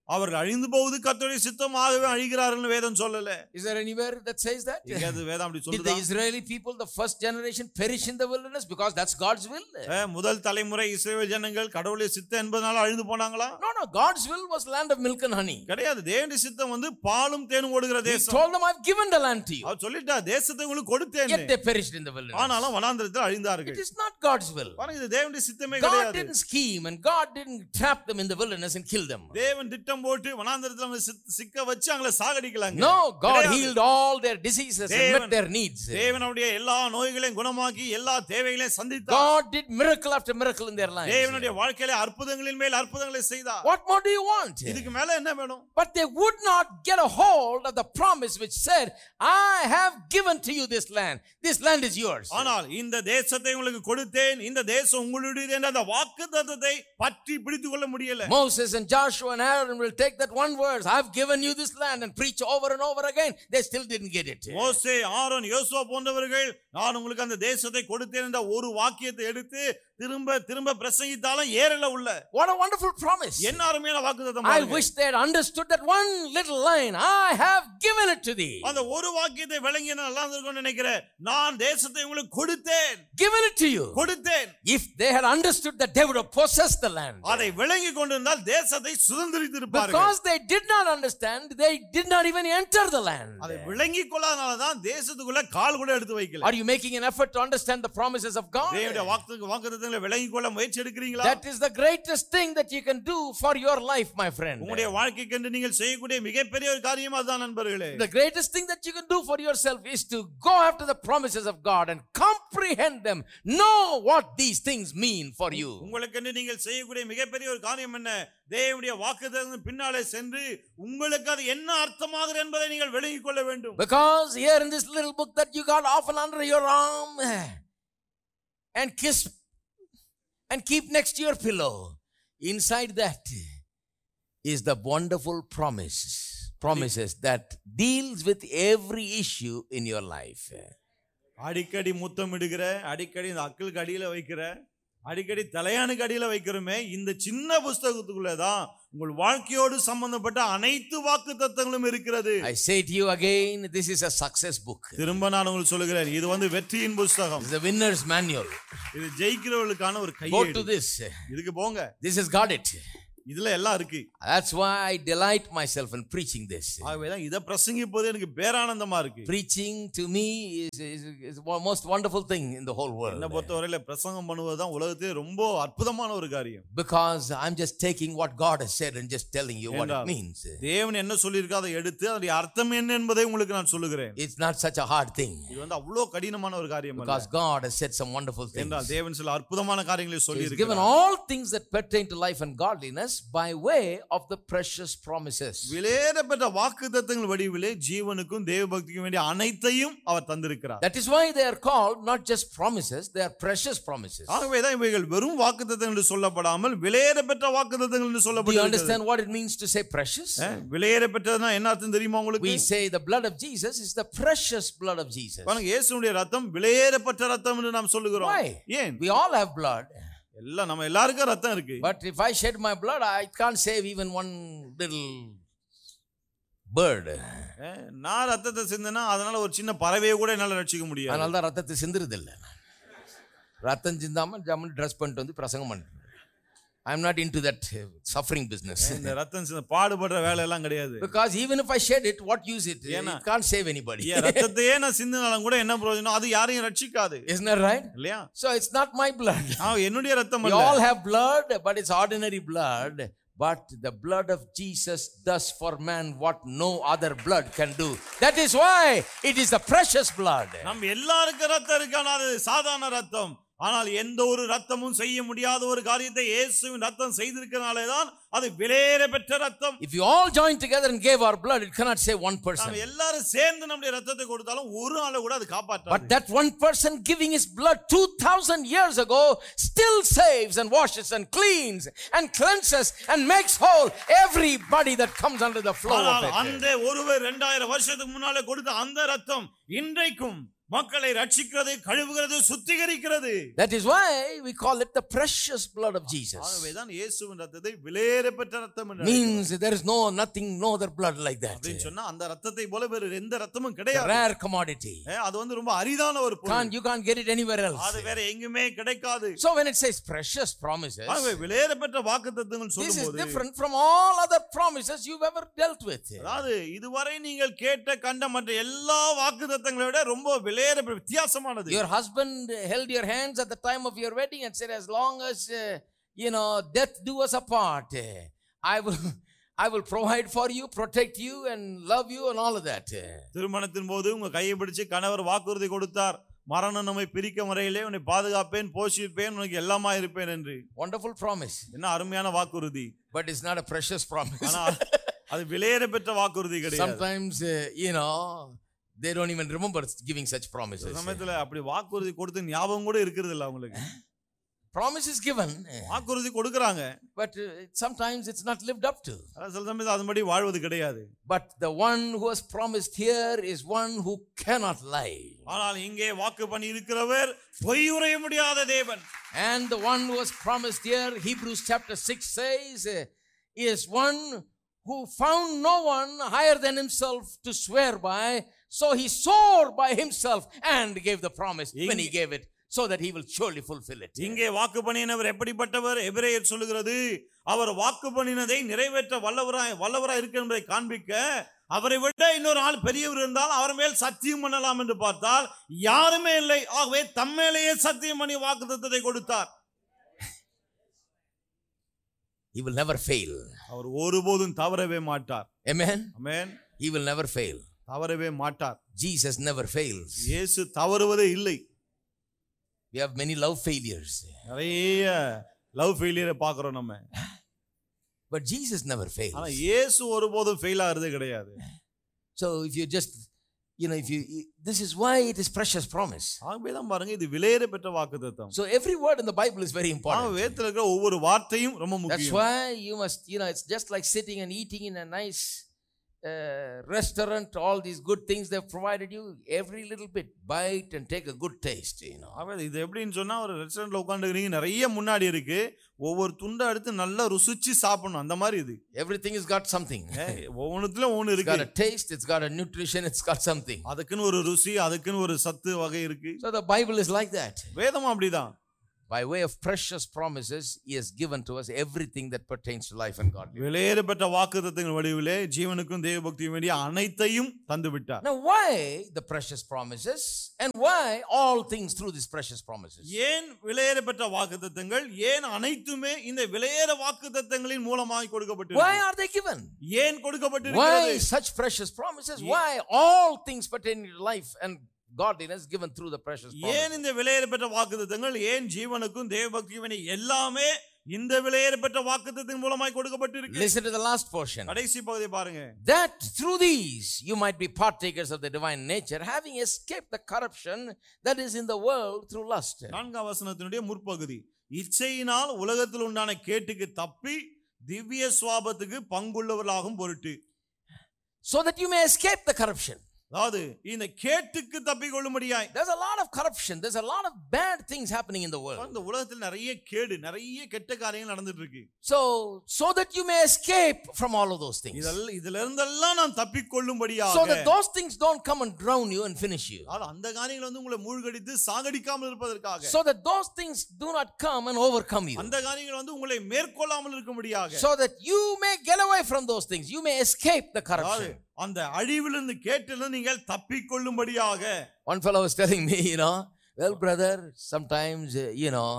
அவர்கள் அழிந்து போவது கர்த்தருடைய சித்தமாகவே அழிகிறார்கள் வேதம் சொல்லல. Is there anywhere that says that? எங்கேயாவது வேதம் அப்படி Did சொல்லுதா? the Israeli people, the first generation, perish in the wilderness because that's God's will? முதல் தலைமுறை இஸ்ரவேல் ஜனங்கள் கடவுளுடைய சித்தம் என்பதனால அழிந்து போனாங்களா? No, no. God's will was land of milk and honey. கிடையாது. தேவனுடைய சித்தம் வந்து பாலும் தேனும் ஓடுகிற He தேசம். told them, I've given the land to you. அவர் சொல்லிட்டா தேசத்தை உங்களுக்கு கொடுத்தேன். Yet they perished in the wilderness. ஆனாலும் வனாந்திரத்தில் அழிந்தார்கள். It is not God's will. பாருங்க, இது தேவனுடைய சித்தமே God கிடையாது. didn't scheme and God didn't trap them in the wilderness and kill them. தேவன் திட்டம் போட்டு வனாந்திரத்தில் சிக்க வச்சு அவங்களை சாகடிக்கலாங்க. No, God healed all their diseases and met their needs. தேவன் அவருடைய எல்லா நோய்களையும் குணமாக்கி எல்லா தேவைகளையும் சந்தித்தார். God did miracle after miracle in their lives. தேவனுடைய வாழ்க்கையிலே அற்புதங்களின் மேல் அற்புதங்களை செய்தார். What more do you want? இதுக்கு மேல என்ன வேணும்? But they would not get a hold of the promise which said, I have given to you this land. This land is yours. ஆனால் இந்த தேசத்தை உங்களுக்கு கொடுத்தேன், இந்த தேசம் உங்களுடையது என்ற அந்த வாக்குத்தத்தத்தை பற்றி பிடித்துக் கொள்ள முடியல. Moses and Joshua and Aaron will take that one verse, I've given you this land, and preach over and over again. They still didn't get it. மோசே, ஆரோன், யோசுவா போன்றவர்கள் நான் உங்களுக்கு அந்த தேசத்தை கொடுத்தேன் என்ற ஒரு வாக்கியத்தை எடுத்து திரும்ப திரும்ப பிரசங்கித்தாலும் ஏறல உள்ள. What a wonderful promise. என்ன அருமையான வாக்குத்தத்தம். I wish they had understood that one little line, I have given it to thee. அந்த ஒரு வாக்கியத்தை விளங்கி நல்லா இருக்கும்னு நினைக்கிறேன். நான் தேசத்தை உங்களுக்கு கொடுத்தேன். Given it to you. கொடுத்தேன். If they had understood that they would have possessed the land. அதை விளங்கி கொண்டிருந்தால் தேசத்தை சுதந்தரித்திருப்பார்கள். Because they did not understand, they did not even enter the land. அதை விளங்கி கொள்ளாதனால தான் தேசத்துக்குள்ள கால் கூட எடுத்து வைக்கல. Are you making an effort to understand the promises of God? தேவனுடைய வாக்குத்தத்தங்களை வாக்குத்தத்தங்களை விளங்கி கொள்ள முயற்சி எடுக்கிறீங்களா? That is the greatest thing that you can do for your life, my friend. உங்களுடைய வாழ்க்கைக்கு நீங்கள் செய்யக்கூடிய மிகப்பெரிய ஒரு காரியம் அதுதான் நண்பர்களே. The greatest thing that you can do for yourself is to go after the promises of God and comprehend them. Know what these things mean for you. உங்களுக்கு நீங்கள் செய்யக்கூடிய மிகப்பெரிய ஒரு காரியம் என்ன? தேவனுடைய வாக்குத்தத்தத்தின் பின்னாலே சென்று உங்களுக்கு அது என்ன அர்த்தமாகிறது என்பதை நீங்கள் விளங்கிக் கொள்ள வேண்டும். Because here in this little book that you got often under your arm and kiss and keep next to your pillow, inside that is the wonderful promises promises that deals with every issue in your life. அடிக்கடி முத்தமிடுகிற, அடிக்கடி இந்த அக்கலுக்கு அடியில வைக்கிற, அடிக்கடி தலையானுக்கு அடியில வைக்கிறோமே, இந்த சின்ன புத்தகத்துக்குள்ளதான் உங்கள் வாழ்க்கையோடு சம்பந்தப்பட்ட அனைத்து வாக்குத்தத்தங்களும் இருக்கிறது. I say to you again, this is a success book. திரும்ப நான் உங்களுக்கு சொல்லுகிறேன், இது வந்து வெற்றியின் புத்தகம். This is the winner's manual. இது ஜெயிக்கிறவர்களுக்கான ஒரு கையேடு. Go to this. இதுக்கு போங்க. This has got it. இதுல எல்லாம் இருக்கு. That's why I delight myself in preaching this. ஆகவேதான் இத பிரசங்கிப்பது எனக்கு பேரானந்தமா இருக்கு. Preaching to me is is is the most wonderful thing in the whole world. என்ன பொறுத்தவரையில பிரசங்கம் பண்ணுவது தான் உலகத்திலே ரொம்ப அற்புதமான ஒரு காரியம். Because I'm just taking what God has said and just telling you what it means. தேவன் என்ன சொல்லியிருக்காரோ அதை எடுத்து அதோட அர்த்தம் என்ன என்பதை உங்களுக்கு நான் சொல்லுகிறேன். It's not such a hard thing. இது வந்து அவ்வளவு கடினமான ஒரு காரியம் அல்ல. Because God has said some wonderful things. என்றால் தேவன் சில அற்புதமான காரியங்களை சொல்லி இருக்கிறார். He's given all things that pertain to life and godliness by way of the precious promises. விலையேறப்பட்ட வாக்குத்தத்தங்கள் வடிவிலே ஜீவனுக்கும் தேவபக்திக்கும் வேண்டிய அனைத்தையும் அவர் தந்திருக்கிறார். That is why they are called not just promises, they are precious promises. ஆகவே தான் இவைகள் வெறும் வாக்குத்தத்தங்கள் என்று சொல்லப்படாமல் விலையேறப்பட்ட வாக்குத்தத்தங்கள் என்று சொல்லப்படுகிறது. Do you understand what it means to say precious? விலையேறப்பட்டதுனா என்ன அர்த்தம் தெரியுமா உங்களுக்கு? We say the blood of Jesus is the precious blood of Jesus. பாருங்க, இயேசுவுடைய ரத்தம் விலையேறப்பட்ட ரத்தம் என்று நாம் சொல்லுகிறோம். Why? ஏன்? We all have blood. எல்லாம் நம்ம எல்லாருக்கும் ரத்தம் இருக்கு. But if I shed my blood, I can't save even one little bird. நான் ரத்தத்தை சிந்தினா அதனால ஒரு சின்ன பறவையை கூட என்னால ரட்சிக்க முடியாது. அதனால தான் ரத்தத்தை சிந்துறது இல்ல. ரத்தம் சிந்தாம ஜம்மு ட்ரெஸ் பண்ணிட்டு வந்து பிரசங்கம் பண்றேன். I'm not into that suffering business. இந்த ரத்தம் சிந்த பாடுபடுற வேலை எல்லாம் கிடையாது. Because even if I shed it, what use it? It can't save anybody. ஏ ரத்தத்தையே நான் சிந்தினாலும் கூட என்ன பிரயோஜனம்? அது யாரையும் ரட்சிக்காது. Isn't that right? இல்லையா? So it's not my blood. ஆ என்னுடைய ரத்தம் அல்ல. We all have blood, but it's ordinary blood. But the blood of Jesus does for man what no other blood can do. That is why it is the precious blood. நம்ம எல்லாருக்கும் ரத்தம் இருக்கு, ஆனா அது சாதாரண ரத்தம். ஆனால் எந்த ஒரு ரத்தமும் செய்ய முடியாத ஒரு காரியத்தை இயேசுவின் ரத்தம் செய்திருக்கிறனாலே தான் அது விலையேறப்பட்ட ரத்தம். If you all join together and gave our blood, it cannot save one person. நாம எல்லாரும் சேர்ந்து நம்முடைய ரத்தத்தை கொடுத்தாலும் ஒரு ஆளை கூட அது காப்பாற்றாது. But that one person giving his blood two thousand years ago still saves and washes and cleans and cleanses and makes whole everybody that comes under the flow of it. அந்த ஒருவர் இரண்டாயிரம் வருஷத்துக்கு முன்னாலே கொடுத்த அந்த ரத்தம் இன்றைக்கும் மக்களை ரட்சிக்கிறது, கழுவுகிறது, சுத்திகரிக்கிறது. That is why we call it the precious blood of Jesus. ஆகவேதான் இயேசுவின் இரத்தத்தை விலையேறப்பெற்ற இரத்தம் என்று Means there is no nothing, no other blood like that. அப்படின்னு சொன்னா அந்த இரத்தத்தை போல வேற எந்த இரத்தமும் கிடையாது. Rare commodity. அது வந்து ரொம்ப அரிதான ஒரு பொருள். Can't you can't get it anywhere else. அது வேற எங்குமே கிடைக்காது. So when it says precious promises, ஆகவே விலையேறப்பெற்ற வாக்குத்தத்தங்கள் this சொல்லும்போது is different from all other promises you've ever dealt with. அதாவது இதுவரை நீங்கள் கேட்ட கண்ட மற்ற எல்லா வாக்குத்தத்தங்களை விட ரொம்ப விலையேற வித்தியாசமானது. Your husband held your hands at the time of your wedding and said, as long as uh, you know death do us apart, uh, I will I will provide for you, protect you and love you and all of that. திருமணத்தின் போது உங்க கையை பிடிச்சு கணவர் வாக்குறுதி கொடுத்தார், மரணம் நம்மை பிரிக்கும் வரையிலே உன்னை பாதுகாப்பேன், போஷிப்பேன், உனக்கு எல்லாமா இருப்பேன் என்று. Wonderful promise. என்ன அருமையான வாக்குறுதி. But it's not a precious promise. ஆனா அது விலையேறப்பெற்ற வாக்குறுதி கிடையாது. Sometimes uh, you know they don't even remember giving such promises. சமயத்துல அப்படி வாக்குறுதி கொடுத்து ஞாபகம் கூட இருக்கிறது இல்ல அவங்களுக்கு. Promise is given, வாக்குறுதி கொடுக்கறாங்க, but uh, sometimes it's not lived up to. சில சமயத்துல அதுபடி வாழ்வது கிடையாது. But the one who has promised here is one who cannot lie. ஆனால் இங்கே வாக்கு பண்ணி இருக்கிறவர் பொய் உரைய முடியாத தேவன். And the one who has promised here, Hebrews chapter six says, uh, is one who found no one higher than himself to swear by, so he swore by himself and gave the promise when he gave it, so that he will surely fulfill it. இங்கே வாக்கு பண்ணினவர் எப்படிப்பட்டவர்? எபிரேயர் சொல்லுகிறது, அவர் வாக்கு பண்ணினதை நிறைவேற்ற வல்லவராய் வல்லவராய் இருக்கிற என்பதை காண்பிக்க அவரை விட இன்னொரு ஆள் பெரியவர் இருந்தால் அவர் மேல் சத்தியம் பண்ணலாம் என்று பார்த்தால் யாருமே இல்லை. ஆகவே தம்மேலேயே சத்தியம் பண்ணி வாக்குத்தத்தத்தை கொடுத்தார். He will never fail. அவர் ஒருபோதும் தவறவே மாட்டார். Amen. Amen. He will never fail. தவறவே மாட்டார். Jesus never fails. இயேசு தவறுவதே இல்லை. We have many love failures. நிறைய லவ் ஃபெயிலியரை பார்க்கிறோம் நம்ம. But Jesus never fails. ஆனா இயேசு ஒருபோதும் ஃபெயில் ஆகிறதே கிடையாது. So if you just you know if you this is why it is precious promise. ஆகவேதான் பாருங்க இது விலையேற பெற்ற வாக்குத்தத்தம். So every word in the Bible is very important. வேதத்துல இருக்கிற ஒவ்வொரு வார்த்தையும் ரொம்ப முக்கியம். That's why you must you know it's just like sitting and eating in a nice uh, restaurant, all these good things they've provided you, every little bit bite and take a good taste, you know. ஆமா, இது எப்படின்னு சொன்னா ஒரு ரெஸ்டாரண்ட்ல உட்கார்ந்துக்கிறீங்க, நிறைய முன்னாடி இருக்கு, ஒவ்வொரு துண்டை எடுத்து நல்லா ருசிச்சு சாப்பிடணும், அந்த மாதிரி இது. Everything has got something. ஒவ்வொன்றுத்துல ஒண்ணு இருக்கு. It's got a taste, it's got a nutrition, it's got something. அதுக்குன்னு ஒரு ருசி, அதுக்குன்னு ஒரு சத்து வகை இருக்கு. So the Bible is like that. வேதமும் அப்படிதான். By way of precious promises, he has given to us everything that pertains to life and godliness. விலையேறப்பட்ட வாக்குத்தத்தங்கள் வடிவிலே ஜீவனுக்கும் தேவபக்தியும் வேண்டிய அனைத்தையும் தந்து விட்டார். Now why the precious promises and why all things through these precious promises? ஏன் விலையேறப்பட்ட வாக்குத்தத்தங்கள், ஏன் அனைத்துமே இந்த விலையேற வாக்குத்தத்தங்களின் மூலமாக கொடுக்கப்பட்டிருக்கிறது? Why are they given? ஏன் கொடுக்கப்பட்டிருக்கிறது? Why such precious promises? Why all things pertaining to life and godliness given through the precious promises? ஏன் இந்த விலையேறப்பட்ட வாக்குத்தத்தங்கள், ஏன் ஜீவனுக்கும் தேவபக்தியும் எல்லாமே இந்த விலையேறப்பட்ட வாக்குத்தத்தத்தின் மூலமாய் கொடுக்கப்பட்டிருக்கு? Listen to the last portion. கடைசி பகுதியை பாருங்க. That through these you might be partakers of the divine nature, having escaped the corruption that is in the world through lust. நான்காம் வசனத்தினுடைய முற்பகுதி, இச்சையினால் உலகத்தில் உண்டான கேட்டுக்கு தப்பி திவ்ய சுவாபத்துக்கு பங்குள்ளவர்களாகும் பொருட்டு. So that you may escape the corruption. அதாவது இந்த கேட்டுக்கு தப்பிக்கொள்ளும்படியாய். There's a lot of corruption, there's a lot of bad things happening in the world. இந்த உலகத்தில் நிறைய கேடு, நிறைய கெட்ட காரியங்கள் நடந்துட்டு இருக்கு. So so that you may escape from all of those things. இதெல்லாம் இதில இருந்தெல்லாம் நாம் தப்பிக்கொள்ளும்படியாக. So that those things don't come and drown you and finish you. அந்த காரியங்கள் வந்து உங்களை மூழ்கடித்து சாகடிக்காமல் இருப்பதற்காக. So that those things do not come and overcome you. அந்த காரியங்கள் வந்து உங்களை மேற்கொள்ளாமல் இருக்கும்படியாக. So that you may get away from those things, you may escape the corruption. அந்த அழிவிலிருந்து கேட்டிலிருந்து நீங்கள் தப்பிக்கொள்ளும்படியாக. One fellow was telling me, you know, well brother, sometimes uh, you know,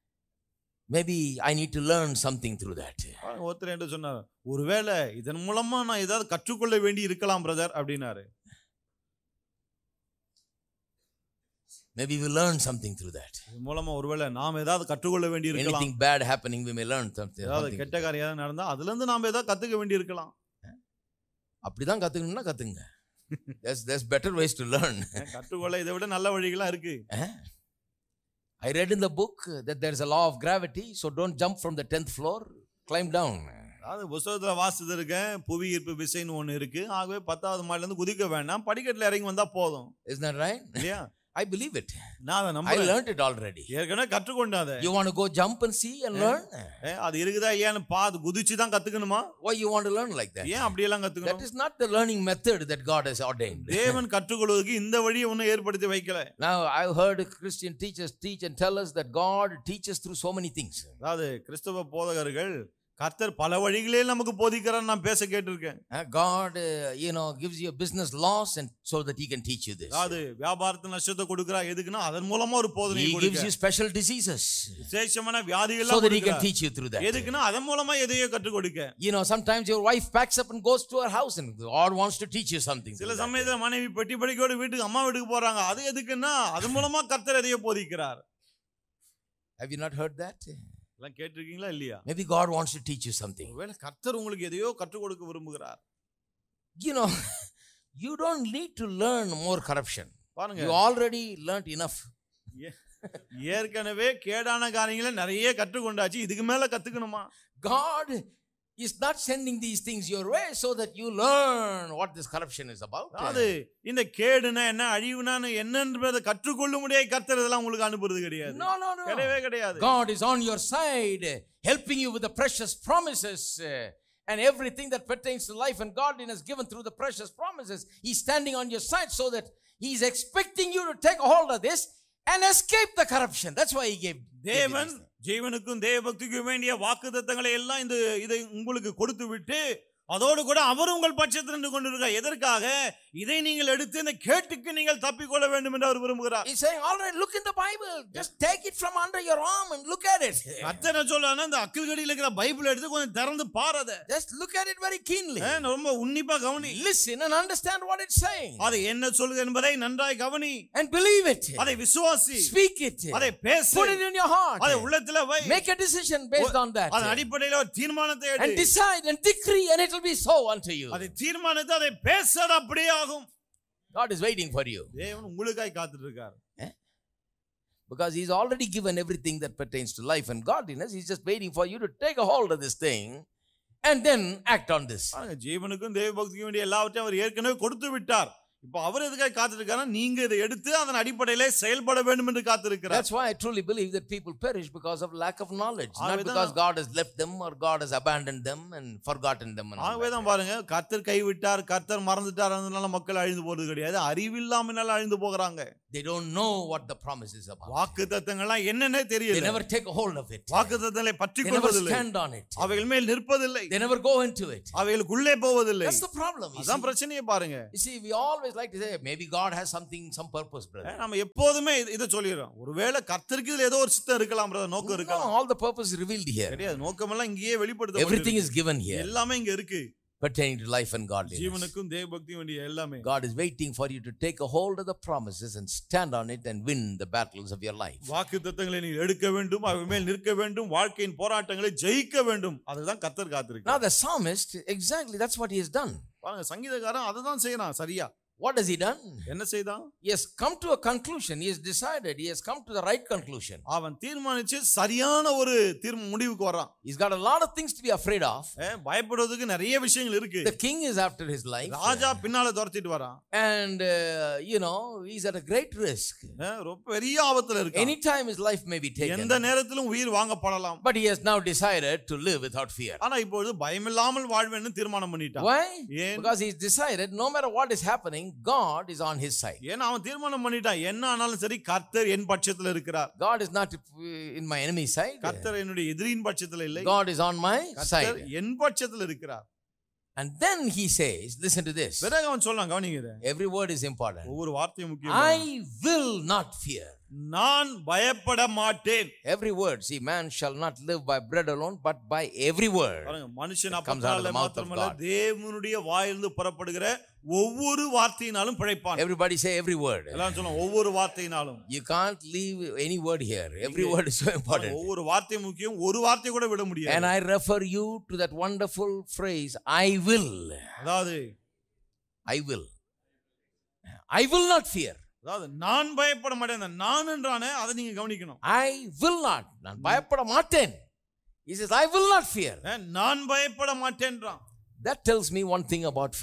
maybe I need to learn something through that. ஒருத்தர் என்ன சொன்னார், ஒருவேளை இதன் மூலமா நான் ஏதாவது கற்றுக்கொள்ள வேண்டி இருக்கலாம் brother அப்படினாரு. Maybe we learn something through that. இதன் மூலமா ஒருவேளை நாம் ஏதாவது கற்றுக்கொள்ள வேண்டி இருக்கலாம். Anything bad happening, we may learn something. ஏதாவது கெட்ட காரியம் நடந்தா அதுல இருந்து நாம ஏதாவது கத்துக்க வேண்டி இருக்கலாம். அப்படிதான் கத்துக்கணும்னா கத்துங்க. There's there's better ways to learn. கற்றுக்கொள்ள இதை விட நல்ல வழிகளா இருக்கு. I read in the book that there's a law of gravity, so don't jump from the tenth floor, climb down. அது புத்தகத்துல வாசித்து இருக்கேன், புவி ஈர்ப்பு விசைன்னு ஒண்ணு இருக்கு, ஆகவே பத்தாவது மாடில இருந்து குதிக்க வேண்டாம், படிக்கட்டுல இறங்கி வந்தா போதும். Isn't that right? இல்லையா? I believe it. நான் அதை I நம்புறேன். learned it already. ஏற்கனவே கற்றுக்கொண்டேன் அதை. You want to go jump and see and learn? ஏ, அது இருக்குதா இல்லையான்னு பார்த்து குதிச்சு தான் கத்துக்கணுமா? Why you want to learn like that? ஏன் அப்படி எல்லாம் That கத்துக்கணும்? is not the learning method that God has ordained. தேவன் கற்றுக்கொள்வதற்கு இந்த வழியை ஒன்னும் ஏற்படுத்தி வைக்கல. Now I've heard Christian teachers teach and tell us that God teaches through so many things. அதாவது கிறிஸ்தவ போதகர்கள் கர்த்தர் பல வழிகளிலே நமக்கு போதிக்கிறார் நான் பேச கேட்டிருக்கேன். God uh, you know gives you a business loss and so that he can teach you this. அது வியாபாரத்துல நஷ்டத்தை கொடுக்கறார் எதுக்குன்னா அதன் மூலமா ஒரு போதனை He கொடுக்கிறார். gives you special diseases விசேஷமான வியாதிகள் so எல்லாம் that he can கொடுக்கிறார். teach you through that. எதுக்குன்னா அதன் மூலமா எதையோ கற்றுக் கொடுக்க. You know sometimes your wife packs up and goes to her house and God wants to teach you something. சில சமயத்துல மனைவி பெட்டி படிக்கோட வீட்டுக்கு அம்மா வீட்டுக்கு போறாங்க. அது எதுக்குன்னா அதன் மூலமா கர்த்தர் எதையோ போதிக்கிறார். Have you not heard that? எல்லாம் கேட்டிருக்கீங்களா இல்லையா? Maybe God wants to teach you something. ஒருவேளை கர்த்தர் உங்களுக்கு எதையோ கற்றுக் கொடுக்க விரும்புகிறார். You know, you don't need to learn more corruption. பாருங்க. You already learnt enough. ஏற்கனவே கேடான காரியங்களை நிறைய கற்றுக்கொண்டாச்சு. இதுக்கு மேல கத்துக்கணுமா? God is not sending these things your way so that you learn what this corruption is about. அது இந்த கேடுனா என்ன அழிவுனா என்னன்றதை கற்றுக்கொள்ள முடியாத கர்த்தர் இதெல்லாம் உங்களுக்கு அனுப்புறது கிடையாது. No, no, no. கிடையவே கிடையாது. God is on your side, helping you with the precious promises uh, and everything that pertains to life and godliness given through the precious promises. He's standing on your side so that he's expecting you to take a hold of this and escape the corruption. That's why he gave. தேவன் ஜீவனுக்கும் தேவபக்திக்கும் வேண்டிய வாக்குத்தத்தங்களை எல்லாம் இந்த இதை உங்களுக்கு கொடுத்து விட்டு அதோடு கூட அவர் உங்கள் பட்சத்தில் நின்று கொண்டிருக்கிறார். எதற்காக? இதை நீங்கள் எடுத்து இந்த கேட்டுக்கு நீங்கள் தப்பிக்கொள்ள வேண்டும் என்று அவர் விரும்புகிறார். He's saying, all right, look in the Bible. Just take it from under your arm and look at it. அத்தனை சொல்றானே இந்த அக்கில்கடியில் இருக்கிற பைபிள் எடுத்து கொஞ்சம் திறந்து பாருங்க. Just look at it very keenly. ரொம்ப உன்னிப்பா கவனி. Listen and understand what it's saying. அது என்ன சொல்லுது என்பதை நன்றாய் கவனி. And believe it. அதை விசுவாசி. Speak it. அதை பேசு. Put it in your heart. அதை உள்ளத்திலே வை. Make a decision based on that. அதன் அடிப்படையில் ஒரு தீர்மானத்தை எடு. And decide and decree and it will be so unto you. அதை தீர்மானித்து அதை பேசது அப்படியே ஆகும். God is waiting for you. தேவன் உங்களுக்காய் காத்துட்டு இருக்கார். Because he's already given everything that pertains to life and godliness. He's just waiting for you to take a hold of this thing and then act on this. ஜீவனுக்கும் தேவபக்திக்கும் வேண்டிய எல்லாவற்றையும் அவர் ஏற்கனவே கொடுத்து விட்டார். இப்போ அவர் எதுக்காக காத்திருக்காரா? நீங்க இதை எடுத்து அதன் அடிப்படையிலே செயல்பட வேண்டும் என்று காத்திருக்கிறார். That's why I truly believe that people perish because of lack of knowledge, not because God has left them or God has abandoned them and forgotten them. ஆகவேதான் பாருங்க, கர்த்தர் கைவிட்டார், கர்த்தர் மறந்துட்டார், அதனால மக்கள் அழிந்து போறது கிடையாது. அறிவில்லாமனால அழிந்து போகிறாங்க. They don't know what the promise is about. வாக்குத்தத்தங்கள்லாம் என்னன்னே தெரியல. They never take a hold of it. வாக்குத்தத்தங்களை பற்றிக் கொள்வதில்லை. They never stand on it. அவைகள் மேல் நிற்பதில்லை. They never go into it. அவைகளுக்குள்ளே போவதில்லை. That's the problem. அதான் பிரச்சனையே பாருங்க. You see, we always like to say maybe God has something, some purpose, brother. நாம எப்போதுமே இத சொல்லிரோம். ஒருவேளை கர்த்தருக்கு இதுல ஏதோ ஒரு சித்தம் இருக்கலாம் brother, நோக்கம் இருக்கலாம். No, all the purpose is revealed here. கிடையாது, நோக்கம் எல்லாம் இங்கேயே வெளிப்படுத்தப்பட்டிருக்கு. Everything is given here. எல்லாமே இங்க இருக்கு. Pertaining to life and godliness. ஜீவனுக்கும் தேவபக்தியும் வேண்டிய எல்லாமே. God is waiting for you to take a hold of the promises and stand on it and win the battles of your life. வாக்குத்தத்தங்களை நீ எடுக்க வேண்டும், அவைகள் மேல் நிற்க வேண்டும், வாழ்க்கையின் போராட்டங்களை ஜெயிக்க வேண்டும். அதுதான் கர்த்தர் காத்திருக்கிறார். Now the psalmist, exactly that's what he has done. பாருங்க, சங்கீதக்காரன் அதுதான் செய்யறான். சரியா? What has he done? என்ன செய்தான்? He has come to a conclusion. He has decided. He has come to the right conclusion. அவன் தீர்மானிச்சு சரியான ஒரு தீர்வு முடிவுக்கு வரான். He's got a lot of things to be afraid of. பயப்படுவதற்கு நிறைய விஷயங்கள் இருக்கு. The king is after his life. ராஜா பின்னால துரத்திட்டு வரான். And uh, you know, he's at a great risk. ரொம்ப பெரிய ஆபத்துல இருக்கான். Anytime his life may be taken. எந்த நேரத்திலும் உயிர் வாங்கப்படலாம். But he has now decided to live without fear. ஆனா இப்பொழுது பயமில்லாமல் வாழ்வேன்னு தீர்மானம் பண்ணிட்டான். Why? Because he's decided no matter what is happening, God is on his side. ஏன்னா அவன் தீர்மானம் பண்ணிட்டான், என்ன ஆனாலும் சரி கர்த்தர் என் பட்சத்துல இருக்கிறார். God is not in my enemy side. கர்த்தர் என்னுடைய எதிரியின் பட்சத்துல இல்லை. God is on my side. கர்த்தர் என் பட்சத்துல இருக்கிறார். And then he says, listen to this. பிறகு அவன் சொல்றான், கவனிங்க. Every word is important. ஒவ்வொரு வார்த்தையும் முக்கியம். I will not fear. நான் பயப்பட மாட்டேன். Every word. See, man shall not live by bread alone, but by every word. மனுஷன் அப்பத்தால மாத்திரமல்ல, தேவனுடைய வாயிலிருந்து புறப்படுகிற ஒவ்வொரு வார்த்தையினாலும் பிழைப்பான். Everybody say every word. எல்லாம் சொல்லுங்க, ஒவ்வொரு வார்த்தையினாலும். You can't leave any word here. Every word is so important. ஒவ்வொரு வார்த்தை முக்கியம், ஒரு வார்த்தை கூட விட முடியாது. And I refer you to that wonderful phrase, I will. அதாவது I will. I will not fear. அதாவது நான் பயப்பட மாட்டேன். நான் என்றானே அதை நீங்க கவனிக்கணும். I will not. நான் பயப்பட மாட்டேன். He says I will not fear. நான் பயப்பட மாட்டேன்றான். That tells me one thing about fear.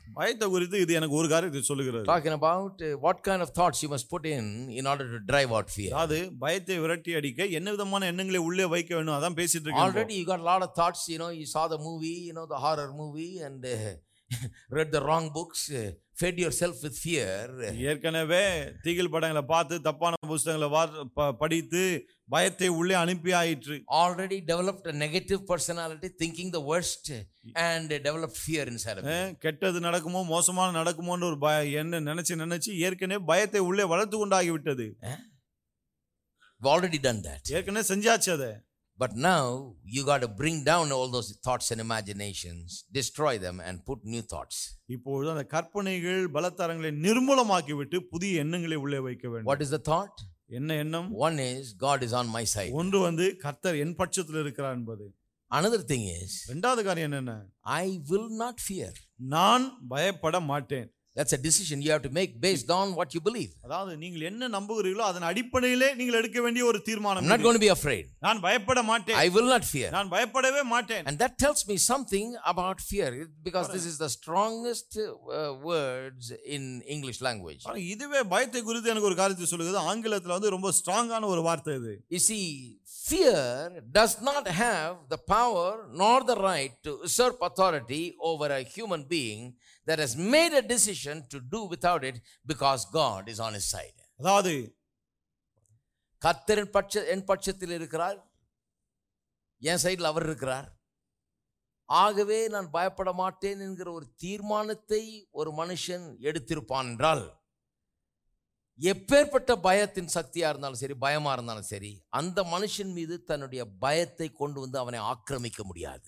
பயத்தை குறித்து இது எனக்கு ஒரு காரியத்தை சொல்லுகிறது. Talking about uh, what kind of thoughts you must put in in order to drive out fear. அது பயத்தை விரட்டி அடிக்க என்ன விதமான எண்ணங்களை உள்ளே வைக்க வேண்டும் அதான் பேசிட்டு இருக்கேன். Already you got a lot of thoughts, you know, you saw the movie, you know, the horror movie, and uh, read the wrong books, uh, fed yourself with fear. ஏற்கனவே தீகில் படங்களை பார்த்து தப்பான புத்தகங்களை படித்து பயத்தை உள்ளே அனுப்பி ஆயிற்று. Already developed a negative personality, thinking the worst, and developed fear inside of you. கெட்டது நடக்குமோ மோசமான நடக்குமோன்னு ஒரு என்ன நினைச்சு நினைச்சு ஏற்கனவே பயத்தை உள்ளே வளர்த்து கொண்டாகி விட்டது. We've already done that. ஏற்கனவே செஞ்சாச்சு அதை. But now you got to bring down all those thoughts and imaginations, destroy them and put new thoughts. இப்பொழுது அந்த கற்பனைகள் பலத்தாரங்களை நிர்மூலமாக்கி விட்டு புதிய எண்ணங்களை உள்ளே வைக்க வேண்டும். What is the thought? என்ன எண்ணம்? One is God is on my side. ஒன்று வந்து கர்த்தர் என் பட்சத்தில் இருக்கிறார் என்பது. Another thing is, இரண்டாவது காரியம் என்னன்னா, I will not fear. நான் பயப்பட மாட்டேன். That's a decision you have to make based on what you believe. அதாவது நீங்கள் என்ன நம்புகிறீர்களோ அதன் அடிப்படையிலே நீங்கள் எடுக்க வேண்டிய ஒரு தீர்மானம். I'm not going to be afraid. நான் பயப்பட மாட்டேன். I will not fear. நான் பயப்படவே மாட்டேன். And that tells me something about fear, because this is the strongest uh, words in English language. இதுவே பயத்தை குறித்து எனக்கு ஒரு காரியத்தை சொல்லுது. ஆங்கிலத்துல வந்து ரொம்ப ஸ்ட்ராங்கான ஒரு வார்த்தை இது. You see, fear does not have the power nor the right to usurp authority over a human being that has made a decision to do without it because God is on his side. அதாவது கர்த்தர் பட்ச என் பட்சத்தில் இருக்கிறார், என் சைடில் அவர் இருக்கிறார், ஆகவே நான் பயப்பட மாட்டேன் என்கிற ஒரு தீர்மானத்தை ஒரு மனுஷன் எடுத்திருப்பான் என்றால், எப்பேற்பட்ட பயத்தின் சக்தியா இருந்தாலும் சரி, பயமா இருந்தாலும் சரி, அந்த மனுஷன் மீது தன்னுடைய பயத்தை கொண்டு வந்து அவனை ஆக்கிரமிக்க முடியாது.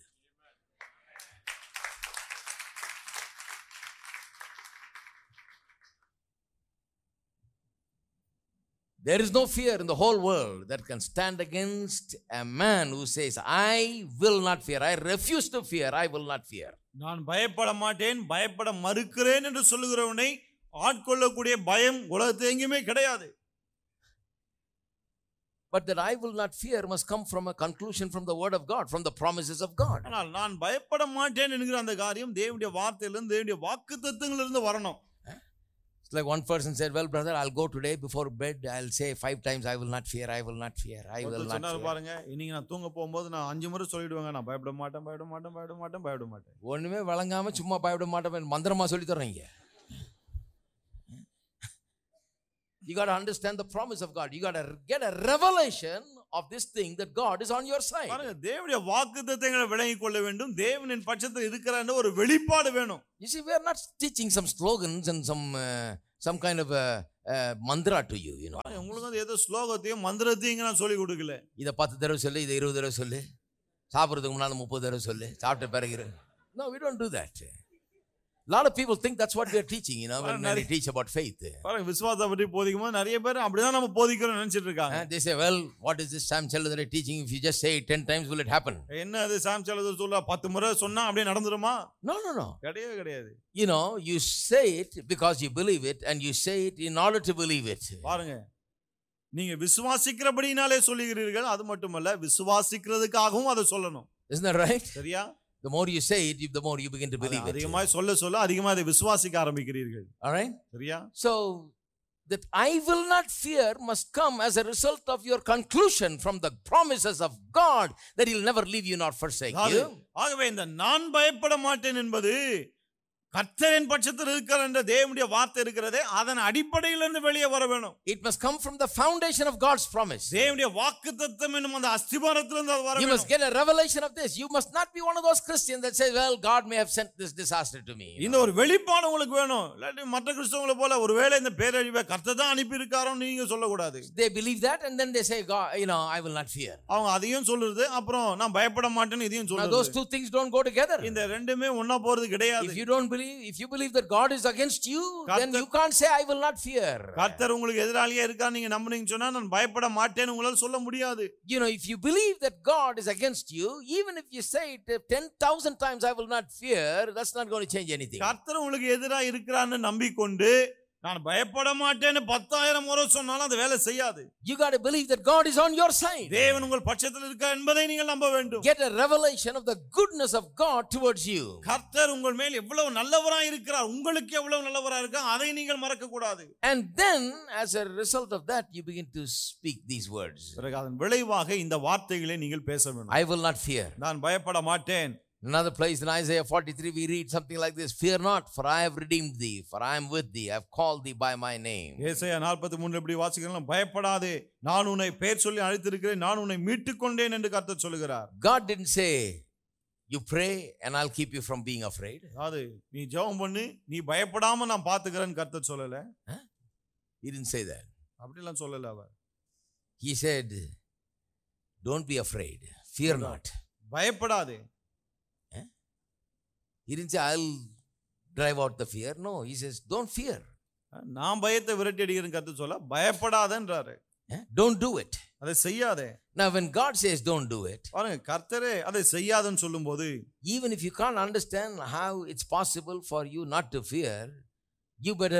There is no fear in the whole world that can stand against a man who says, I will not fear, I refuse to fear, I will not fear. நான் பயப்பட மாட்டேன், பயப்பட மறுக்கிறேன் என்று சொல்லுகிறவனை ஆட்கொள்ளக்கூடிய பயம் உலகத்தில் எங்கேயுமே கிடையாது. But that I will not fear must come from a conclusion from the word of God, from the promises of God. ஆனால் நான் பயப்பட மாட்டேன் என்கிற அந்த காரியம் தேவனுடைய வார்த்தையிலிருந்து, தேவனுடைய வாக்குத்தத்தங்களிலிருந்து வரணும். It's like one person said, well brother, I'll go today before bed, I'll say five times, I will not fear, I will not fear, I will not fear. பாருங்க, இன்னைக்கு நான் தூங்க போகும்போது நான் அஞ்சு முறை சொல்லிடுவேங்க, நான் பயப்பட மாட்டேன், பயப்பட மாட்டேன், பயப்பட மாட்டேன், பயப்பட மாட்டேன். ஒண்ணுமே வழங்காம சும்மா பயப்பட மாட்டேன் மந்திரமா சொல்லி தர்றீங்க. You got to understand the promise of God. You got to get a revelation of this thing that God is on your side. பாருங்க, தேவனுடைய வாக்குத்தத்தங்களை விளங்கிக் கொள்ள வேண்டும். தேவனின் பட்சத்தில் இருக்கிறார்ன்ற ஒரு வெளிப்பாடு வேணும். You see, we are not teaching some slogans and some uh, some kind of a uh, mantra to you, you know. உங்களுக்கு வந்து ஏதோ ஸ்லோகத்தையும் மந்திரத்தையும் நான் சொல்லி கொடுக்கல. இத பத்து தடவை சொல்லு, இத இருபது தடவை சொல்லு, சாப்பிடுறதுக்கு முன்னால முப்பது தடவை சொல்லு, சாப்பிட்ட பிறகு. No, we don't do that. A lot of people think that's what we are teaching, you know, when, when we teach about faith. பாருங்க, விசுவாசத்தை பற்றி போதிக்கும்போது நிறைய பேர் அப்படிதான் நம்ம போதிக்கிறோம் நினைச்சிட்டு இருக்காங்க. They say, well, what is this Sam Chelladare teaching? If you just say it ten times, will it happen? என்ன அது சாம் செல்லதர் சொல்ல பத்து முறை சொன்னா அப்படியே நடந்துருமா? No, no, no. கிடையவே கிடையாது. You know, you say it because you believe it, and you say it in order to believe it. பாருங்க, நீங்க விசுவாசிக்கிறபடினாலே சொல்லுகிறீர்கள், அது மட்டுமல்ல விசுவாசிக்கிறதுக்காகவும் அதை சொல்லணும். Isn't that right? சரியா? The more you say it, the more you begin to believe it. அதிகமாக சொல்ல சொல்ல அதிகமாக அதை விசுவாசிக்க ஆரம்பிக்கிறீர்கள். All right? சரியா? So that I will not fear must come as a result of your conclusion from the promises of God that he'll never leave you nor forsake you. ஆகவே இந்த நான் பயப்பட மாட்டேன் என்பது கர்த்தரின் பட்சத்தில் இருக்கிற என்ற தேவனுடைய வார்த்தை இருக்கிறதே, அதன் அடிப்படையில் இருந்து வெளியே வர வேணும். It must come from the foundation of God's promise. தேவனுடைய வாக்குத்தத்தம் என்னும் அந்த அஸ்திபாரத்திலிருந்து அது வர வேணும். You must get a revelation of this. You must not be one of those Christians that says, well, God may have sent this disaster to me. இந்த ஒரு வெளிப்பாடு உங்களுக்கு வேணும். இல்லாட்டி மற்ற கிறிஸ்தவங்களை போல ஒருவேளை இந்த பேரழிவை கர்த்தர் தான் அனுப்பி இருக்காரோ நீங்க சொல்லக்கூடாது. They believe that and then they say, God, you know, I will not fear. அவங்க அதையும் சொல்றது, அப்புறம் நான் பயப்பட மாட்டேன்னு இதையும் சொல்றது. Now those two things don't go together. இந்த ரெண்டுமே ஒண்ணா போறது கிடையாது. If you don't believe, if you believe that God is against you, then you can't say I will not fear. கர்த்தர் உங்களுக்கு எதிராளியா இருக்கா நீங்க நம்புனீங்க சொன்னா நான் பயப்பட மாட்டேன்னு உங்களால சொல்ல முடியாது. You know, if you believe that God is against you, even if you say it ten thousand times I will not fear, that's not going to change anything. கர்த்தர் உங்களுக்கு எதிரா இருக்கிறான்னு நம்பிக்கொண்டு நான் பயப்பட மாட்டேன்னு பத்தாயிரம் முறை சொன்னாலும் அது வேலை செய்யாது. You got to believe that God is on your side. தேவன் உங்கள் பட்சத்தில் இருக்கார் என்பதை நீங்கள் நம்ப வேண்டும். Get a revelation of the goodness of God towards you. கர்த்தர் உங்கள் மேல் எவ்வளவு நல்லவராய் இருக்கிறார், உங்களுக்கு எவ்வளவு நல்லவராய் இருக்கார், அதை நீங்கள் மறக்க கூடாது. And then as a result of that you begin to speak these words. பிறகு அதன் விளைவாக இந்த வார்த்தைகளை நீங்கள் பேச வேண்டும். I will not fear. நான் பயப்பட மாட்டேன். Another place in Isaiah forty-three we read something like this: Fear not, for I have redeemed thee, for I am with thee, I have called thee by my name. ஏசாயா நாற்பத்தி மூன்று இப்படி வாசிக்கலாம், பயப்படாதே, நான் உன்னை பெயர் சொல்லி அழைத்திருக்கிறேன், நான் உன்னை மீட்டுக் கொண்டேன் என்று கர்த்தர் சொல்கிறார். God didn't say you pray and I'll keep you from being afraid. அது நீ ஜெபம் பண்ணு, நீ பயப்படாம நான் பாத்துக்கறேன்னு கர்த்தர் சொல்லல. He didn't say that. அப்படி எல்லாம் சொல்லல அவர். He said don't be afraid, fear not. பயப்படாதே. He didn't say I'll drive out the fear. No, he says don't fear. நான் பயத்தை விரட்டி அடிக்கிறேன்னு கர்த்தர் சொல்ல, பயப்படாதேன்றாரு. Don't do it. அதை செய்யாதே. Now when God says don't do it, பாருங்க கர்த்தரே அதை செய்யாதன்னு சொல்லும்போது, even if you can't understand how it's possible for you not to fear, you better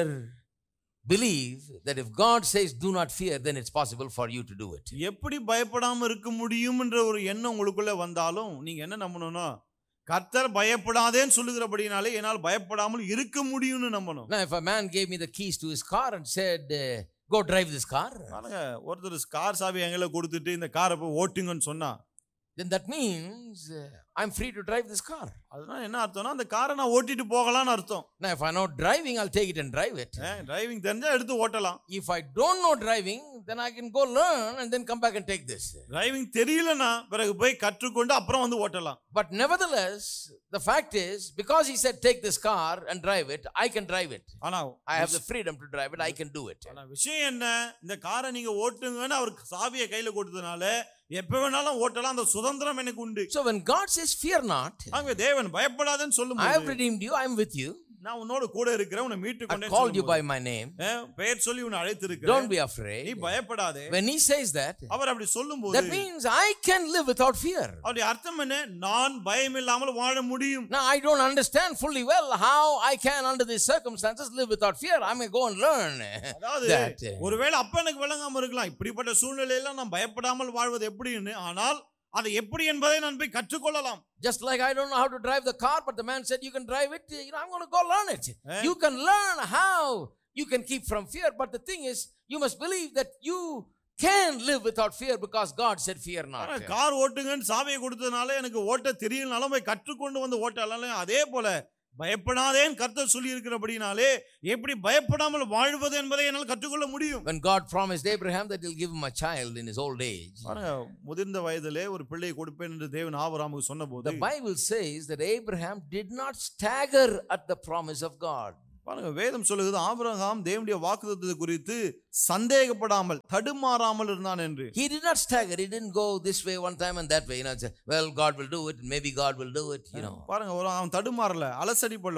believe that if God says do not fear, then it's possible for you to do it. எப்படி பயப்படாம இருக்க முடியும்ன்ற ஒரு எண்ணம் உங்களுக்குள்ள வந்தாலும் நீங்க என்ன நம்பணும்னா, கர்த்தர் பயப்படாதேன்னு சொல்லுகிறபடினாலே என்னால் பயப்படாமல் இருக்க முடியும்னு நம்பணும். Now if a man gave me the keys to his car and said uh, go drive this car, பாருங்க ஒருத்தர் கார் சாவி எங்களை கொடுத்துட்டு இந்த காரை போய் ஓட்டுங்கன்னு சொன்னா, then that means uh, I'm free to drive this car. அதுதான் என்ன அர்த்தம்னா அந்த காரை நான் ஓட்டிட்டு போகலாம்னு அர்த்தம். Now if I know driving, I'll take it and drive it. Driving தெரிஞ்சா எடுத்து ஓட்டலாம். If I don't know driving, then I can go learn and then come back and take this. Driving தெரியலனா பிறகு போய் கற்றுக்கொண்டு அப்புறம் வந்து ஓட்டலாம். But nevertheless, the fact is, because he said take this car and drive it, I can drive it. ஆனா I have the freedom to drive it, I can do it. ஆனா விஷயம் என்ன, இந்த காரை நீங்க ஓட்டுங்கன்னு அவர் சாவியை கையில கொடுத்ததனால எப்ப வேணாலும் ஓட்டலாம், அந்த சுதந்திரம் எனக்கு உண்டு. So when God says fear not, அங்க தேவன் பயப்படாதேன்னு சொல்லும்போது, I have redeemed you, I am with you, நான் உன்னோட கூட இருக்கிறேன், உன்னை மீட்டு கொண்டேன், I called you by my name, பெயர் சொல்லி உன்னை அழைத்திருக்கிறேன், don't be afraid. நீ பயப்படாதே. When he says that, அவர் அப்படி சொல்லும்போது, that means I can live without fear. அப்படி அர்த்தம் என்ன, நான் பயம் இல்லாமல் வாழ முடியும். Now I don't understand fully well how I can under these circumstances live without fear. I may go and learn that. ஒருவேளை அப்ப எனக்கு விளங்காம இருக்கலாம், இப்படிப்பட்ட சூழ்நிலையில நான் பயப்படாமல் வாழ்வது எப்படின்னு, ஆனால் அது எப்படி என்பதை நான் போய் கற்றுக்கொள்ளலாம். Just like I don't know how to drive the car, but the man said you can drive it, you know, I'm going to go learn it. Eh? You can learn how you can keep from fear, but the thing is you must believe that you can live without fear because God said fear not. Car ஓட்டுங்கன்னு சாவியை கொடுத்ததனால எனக்கு ஓட்ட தெரியலனாலும் போய் கற்றுக்கொண்டு வந்து ஓட்டலாம். அதே போல பயப்படாதேன்னு கர்த்தர் சொல்லி இருக்கிறபடினாலே எப்படி பயப்படாமல் வாழ்வது என்பதை என்னால் கற்றுக்கொள்ள முடியும். When God promised Abraham that he'll give him a child in his old age, முதிர்ந்த வயதிலே ஒரு பிள்ளையை கொடுப்பேன் என்று தேவன் ஆபிரகாமுக்கு சொன்னபோது, the Bible says that Abraham did not stagger at the promise of God. பாருங்க வேதம் சொல்லுகிறது, ஆபிரகாம் தேவனுடைய வாக்குத்தத்தத்தை குறித்து சந்தேகப்படாமல் தடுமாறாமல் இருந்தான் என்று. He did not stagger, he didn't go this way one time and that way, you know, say, well God will do it, maybe God will do it, you know. பாருங்க அவன் தடுமாறல, அலசடி